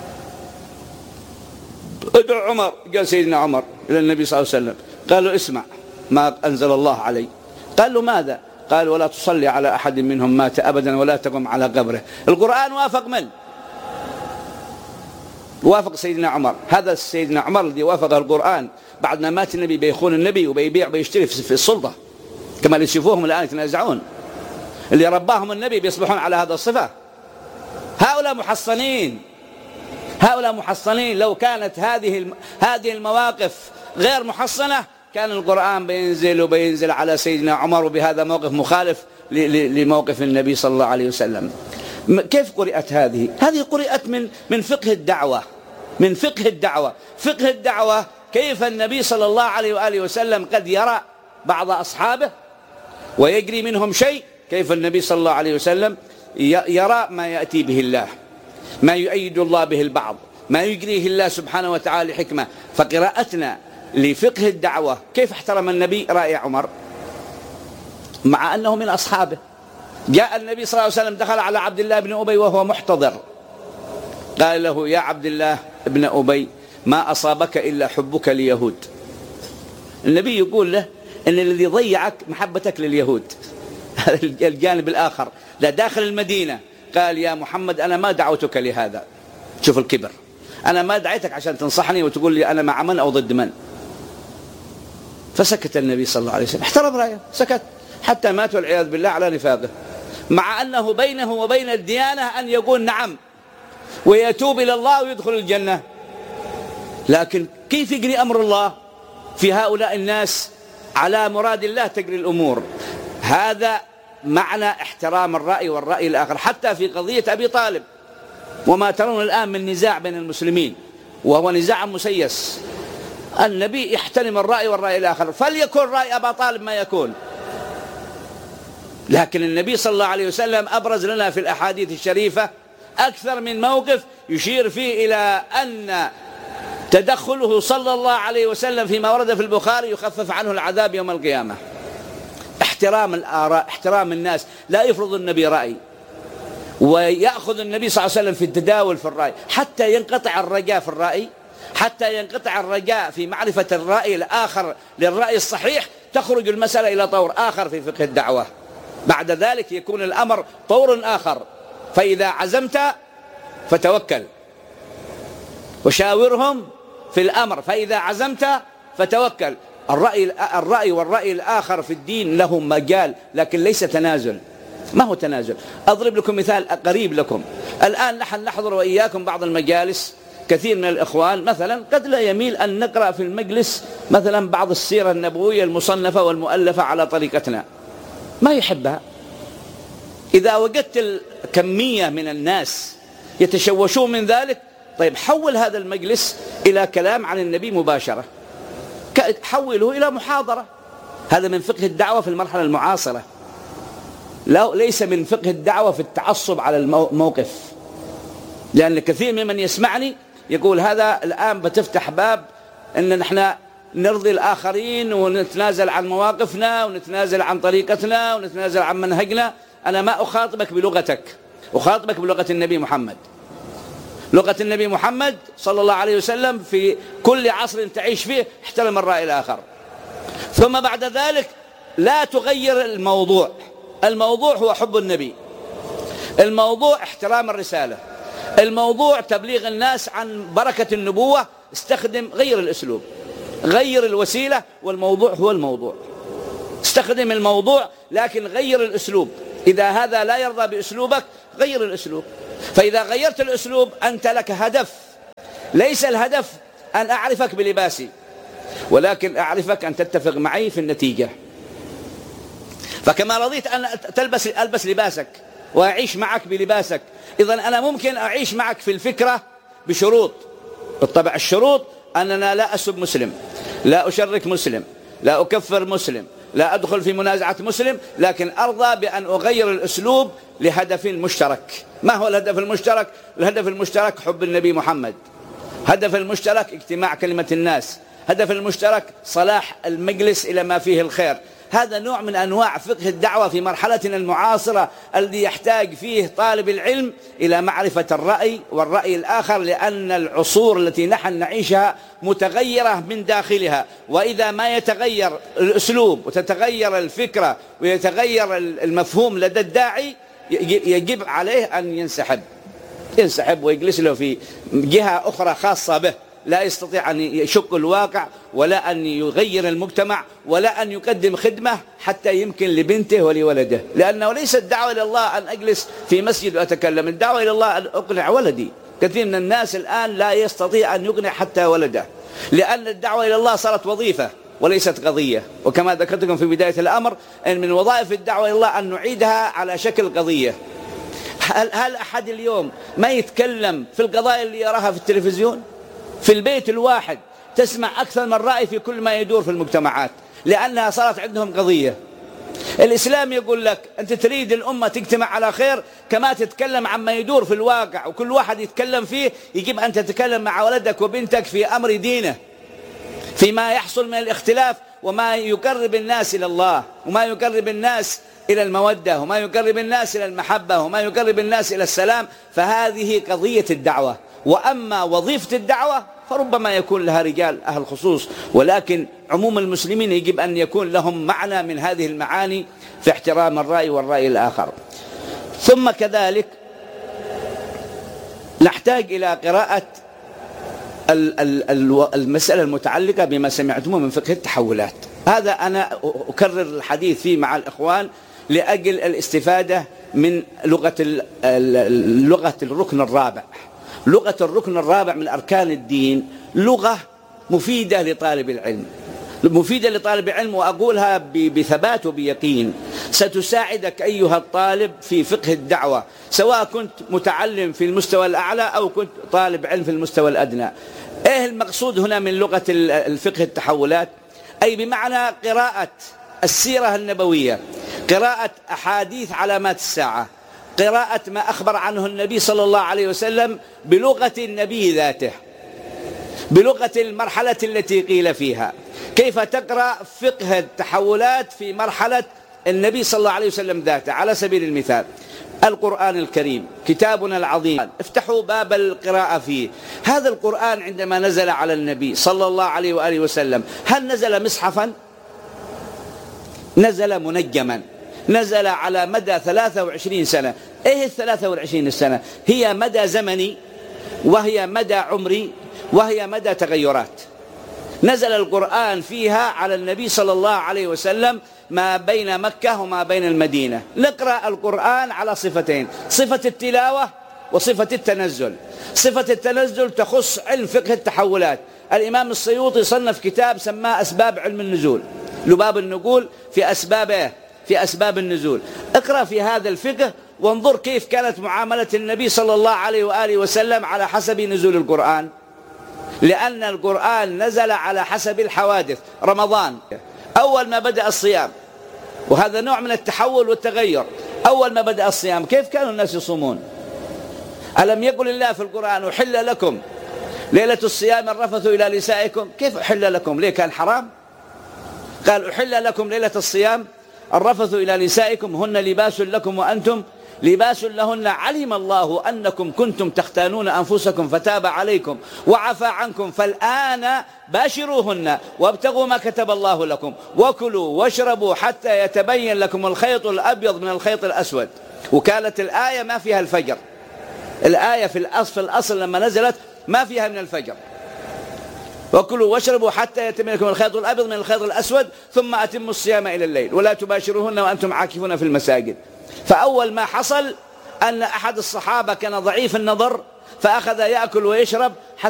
ادعو عمر. قال سيدنا عمر إلى النبي صلى الله عليه وسلم، قال له: اسمع ما أنزل الله علي. قال له: ماذا؟ قال: ولا تصلي على أحد منهم مات أبدا ولا تقم على قبره. القرآن وافق من؟ وافق سيدنا عمر. هذا سيدنا عمر الذي وافق القرآن بعد ما مات النبي بيخون النبي وبيبيع وبيشتري في السلطة، كما اللي تشوفوهم الآن يتنازعون، اللي رباهم النبي بيصبحون على هذا الصفة. هؤلاء محصنين، هؤلاء محصنين. لو كانت هذه هذه المواقف غير محصنة كان القرآن بينزل وبينزل على سيدنا عمر، وبهذا موقف مخالف لموقف النبي صلى الله عليه وسلم. كيف قرأت هذه؟ هذه قرأت من من فقه الدعوة، من فقه الدعوة. فقه الدعوة كيف النبي صلى الله عليه وآله وسلم قد يرى بعض أصحابه ويجري منهم شيء، كيف النبي صلى الله عليه وسلم يرى ما يأتي به الله، ما يؤيد الله به البعض، ما يجريه الله سبحانه وتعالى حكمة. فقراءتنا لفقه الدعوة كيف احترم النبي رأي عمر مع أنه من أصحابه. جاء النبي صلى الله عليه وسلم دخل على عبد الله بن أبي وهو محتضر، قال له: يا عبد الله بن أبي ما أصابك إلا حبك ليهود. النبي يقول له إن الذي ضيعك محبتك لليهود. الجانب الآخر لا داخل المدينة قال: يا محمد أنا ما دعوتك لهذا. شوف الكبر، أنا ما دعيتك عشان تنصحني وتقول لي أنا مع من أو ضد من. فسكت النبي صلى الله عليه وسلم، احترم رأيه، سكت حتى مات والعياذ بالله على نفاقه، مع أنه بينه وبين الديانة أن يقول نعم ويتوب إلى الله ويدخل الجنة. لكن كيف يجري أمر الله في هؤلاء الناس؟ على مراد الله تجري الأمور. هذا معنى احترام الرأي والرأي الآخر. حتى في قضية أبي طالب وما ترون الآن من نزاع بين المسلمين، وهو نزاع مسيس، النبي يحترم الرأي والرأي الآخر، فليكن رأي أبا طالب ما يكون. لكن النبي صلى الله عليه وسلم أبرز لنا في الأحاديث الشريفة أكثر من موقف يشير فيه إلى أن تدخله صلى الله عليه وسلم فيما ورد في البخاري يخفف عنه العذاب يوم القيامة. احترام الآراء، احترام الناس. لا يفرض النبي رأي، ويأخذ النبي صلى الله عليه وسلم في التداول في الرأي حتى ينقطع الرجاء في الرأي، حتى ينقطع الرجاء في معرفة الرأي الآخر للرأي الصحيح، تخرج المسألة إلى طور آخر في فقه الدعوة. بعد ذلك يكون الأمر طور آخر. فإذا عزمت فتوكل وشاورهم في الأمر، فإذا عزمت فتوكل. الرأي, الرأي والرأي الآخر في الدين له مجال، لكن ليس تنازل. ما هو تنازل؟ أضرب لكم مثال قريب لكم. الآن نحن نحضر وإياكم بعض المجالس، كثير من الإخوان مثلا قد لا يميل أن نقرأ في المجلس مثلا بعض السيرة النبوية المصنفة والمؤلفة على طريقتنا، ما يحبها. إذا وجدت الكمية من الناس يتشوشون من ذلك، طيب حول هذا المجلس إلى كلام عن النبي مباشرة، حوله إلى محاضرة. هذا من فقه الدعوة في المرحلة المعاصرة، لا ليس من فقه الدعوة في التعصب على الموقف. لأن كثير ممن يسمعني يقول هذا الآن بتفتح باب أن نحن نرضي الآخرين ونتنازل عن مواقفنا ونتنازل عن طريقتنا ونتنازل عن منهجنا. أنا ما أخاطبك بلغتك، أخاطبك بلغة النبي محمد. لغة النبي محمد صلى الله عليه وسلم في كل عصر تعيش فيه احترم الرأي الآخر. ثم بعد ذلك لا تغير الموضوع. الموضوع هو حب النبي، الموضوع احترام الرسالة، الموضوع تبليغ الناس عن بركة النبوة. استخدم غير الأسلوب، غير الوسيلة، والموضوع هو الموضوع. استخدم الموضوع لكن غير الأسلوب. إذا هذا لا يرضى بأسلوبك غير الأسلوب. فإذا غيرت الأسلوب أنت لك هدف، ليس الهدف أن أعرفك بلباسي، ولكن أعرفك أن تتفق معي في النتيجة. فكما رضيت أن تلبس ألبس لباسك وأعيش معك بلباسك. إذا أنا ممكن أعيش معك في الفكرة بشروط. بالطبع الشروط أننا لا أسب مسلم، لا أشرك مسلم، لا أكفر مسلم، لا أدخل في منازعة مسلم، لكن أرضى بأن أغير الأسلوب لهدف مشترك. ما هو الهدف المشترك؟ الهدف المشترك حب النبي محمد، هدف المشترك اجتماع كلمة الناس، هدف المشترك صلاح المجلس إلى ما فيه الخير. هذا نوع من أنواع فقه الدعوة في مرحلتنا المعاصرة الذي يحتاج فيه طالب العلم إلى معرفة الرأي والرأي الآخر، لأن العصور التي نحن نعيشها متغيرة من داخلها، وإذا ما يتغير الأسلوب وتتغير الفكرة ويتغير المفهوم لدى الداعي يجب عليه أن ينسحب ينسحب ويجلس له في جهة أخرى خاصة به، لا يستطيع أن يشق الواقع ولا أن يغير المجتمع ولا أن يقدم خدمة حتى يمكن لبنته ولولده. لأنه ليس الدعوة إلى الله أن أجلس في مسجد وأتكلم، الدعوة إلى الله أن أقنع ولدي. كثير من الناس الآن لا يستطيع أن يقنع حتى ولده، لأن الدعوة إلى الله صارت وظيفة وليست قضية. وكما ذكرت لكم في بداية الأمر أن من وظائف الدعوة إلى الله أن نعيدها على شكل قضية. هل, هل أحد اليوم ما يتكلم في القضايا اللي يراها في التلفزيون؟ في البيت الواحد تسمع أكثر من رأي في كل ما يدور في المجتمعات، لأنها صارت عندهم قضية. الإسلام يقول لك أنت تريد الأمة تجتمع على خير، كما تتكلم عما يدور في الواقع وكل واحد يتكلم فيه، يجب أن تتكلم مع ولدك وبنتك في أمر دينه، فيما يحصل من الاختلاف وما يقرب الناس إلى الله وما يقرب الناس إلى المودة وما يقرب الناس إلى المحبة وما يقرب الناس إلى السلام. فهذه قضية الدعوة. وأما وظيفة الدعوة فربما يكون لها رجال أهل خصوص، ولكن عموم المسلمين يجب أن يكون لهم معنى من هذه المعاني في احترام الرأي والرأي الآخر. ثم كذلك نحتاج إلى قراءة المسألة المتعلقة بما سمعتموه من فقه التحولات. هذا أنا أكرر الحديث فيه مع الإخوان لأجل الاستفادة من لغة لغة الركن الرابع. لغة الركن الرابع من أركان الدين لغة مفيدة لطالب العلم، مفيدة لطالب العلم، وأقولها بثبات وبيقين ستساعدك أيها الطالب في فقه الدعوة، سواء كنت متعلم في المستوى الأعلى أو كنت طالب علم في المستوى الأدنى. إيه المقصود هنا من لغة الفقه التحولات؟ أي بمعنى قراءة السيرة النبوية، قراءة أحاديث علامات الساعة، قراءة ما أخبر عنه النبي صلى الله عليه وسلم بلغة النبي ذاته، بلغة المرحلة التي قيل فيها. كيف تقرأ فقه التحولات في مرحلة النبي صلى الله عليه وسلم ذاته؟ على سبيل المثال القرآن الكريم كتابنا العظيم، افتحوا باب القراءة فيه. هذا القرآن عندما نزل على النبي صلى الله عليه وآله وسلم هل نزل مصحفا؟ نزل منجما، نزل على مدى ثلاثة وعشرين سنة. ايه الثلاثة والعشرين سنة؟ هي مدى زمني وهي مدى عمري وهي مدى تغيرات. نزل القرآن فيها على النبي صلى الله عليه وسلم ما بين مكة وما بين المدينة. نقرأ القرآن على صفتين، صفة التلاوة وصفة التنزل. صفة التنزل تخص علم فقه التحولات. الإمام السيوطي صنف كتاب سماه أسباب علم النزول، لباب النقول في أسبابه في أسباب النزول. اقرأ في هذا الفقه وانظر كيف كانت معاملة النبي صلى الله عليه وآله وسلم على حسب نزول القرآن، لأن القرآن نزل على حسب الحوادث. رمضان أول ما بدأ الصيام، وهذا نوع من التحول والتغير. أول ما بدأ الصيام كيف كانوا الناس يصومون؟ ألم يقل الله في القرآن أحل لكم ليلة الصيام الرفث إلى نسائكم؟ كيف أحل لكم؟ ليه كان حرام؟ قال أحل لكم ليلة الصيام الرفث إلى نسائكم هن لباس لكم وأنتم لباس لهن، علم الله أنكم كنتم تختانون أنفسكم فتاب عليكم وعفى عنكم فالآن باشروهن وابتغوا ما كتب الله لكم وكلوا واشربوا حتى يتبين لكم الخيط الأبيض من الخيط الأسود. وكانت الآية ما فيها الفجر، الآية في الأصل, في الأصل لما نزلت ما فيها من الفجر. وكلوا واشربوا حتى يتبين لكم الخيط الأبيض من الخيط الأسود ثم أتموا الصيام إلى الليل ولا تباشروهن وأنتم عاكفون في المساجد. فأول ما حصل أن أحد الصحابة كان ضعيف النظر فأخذ يأكل ويشرب حتى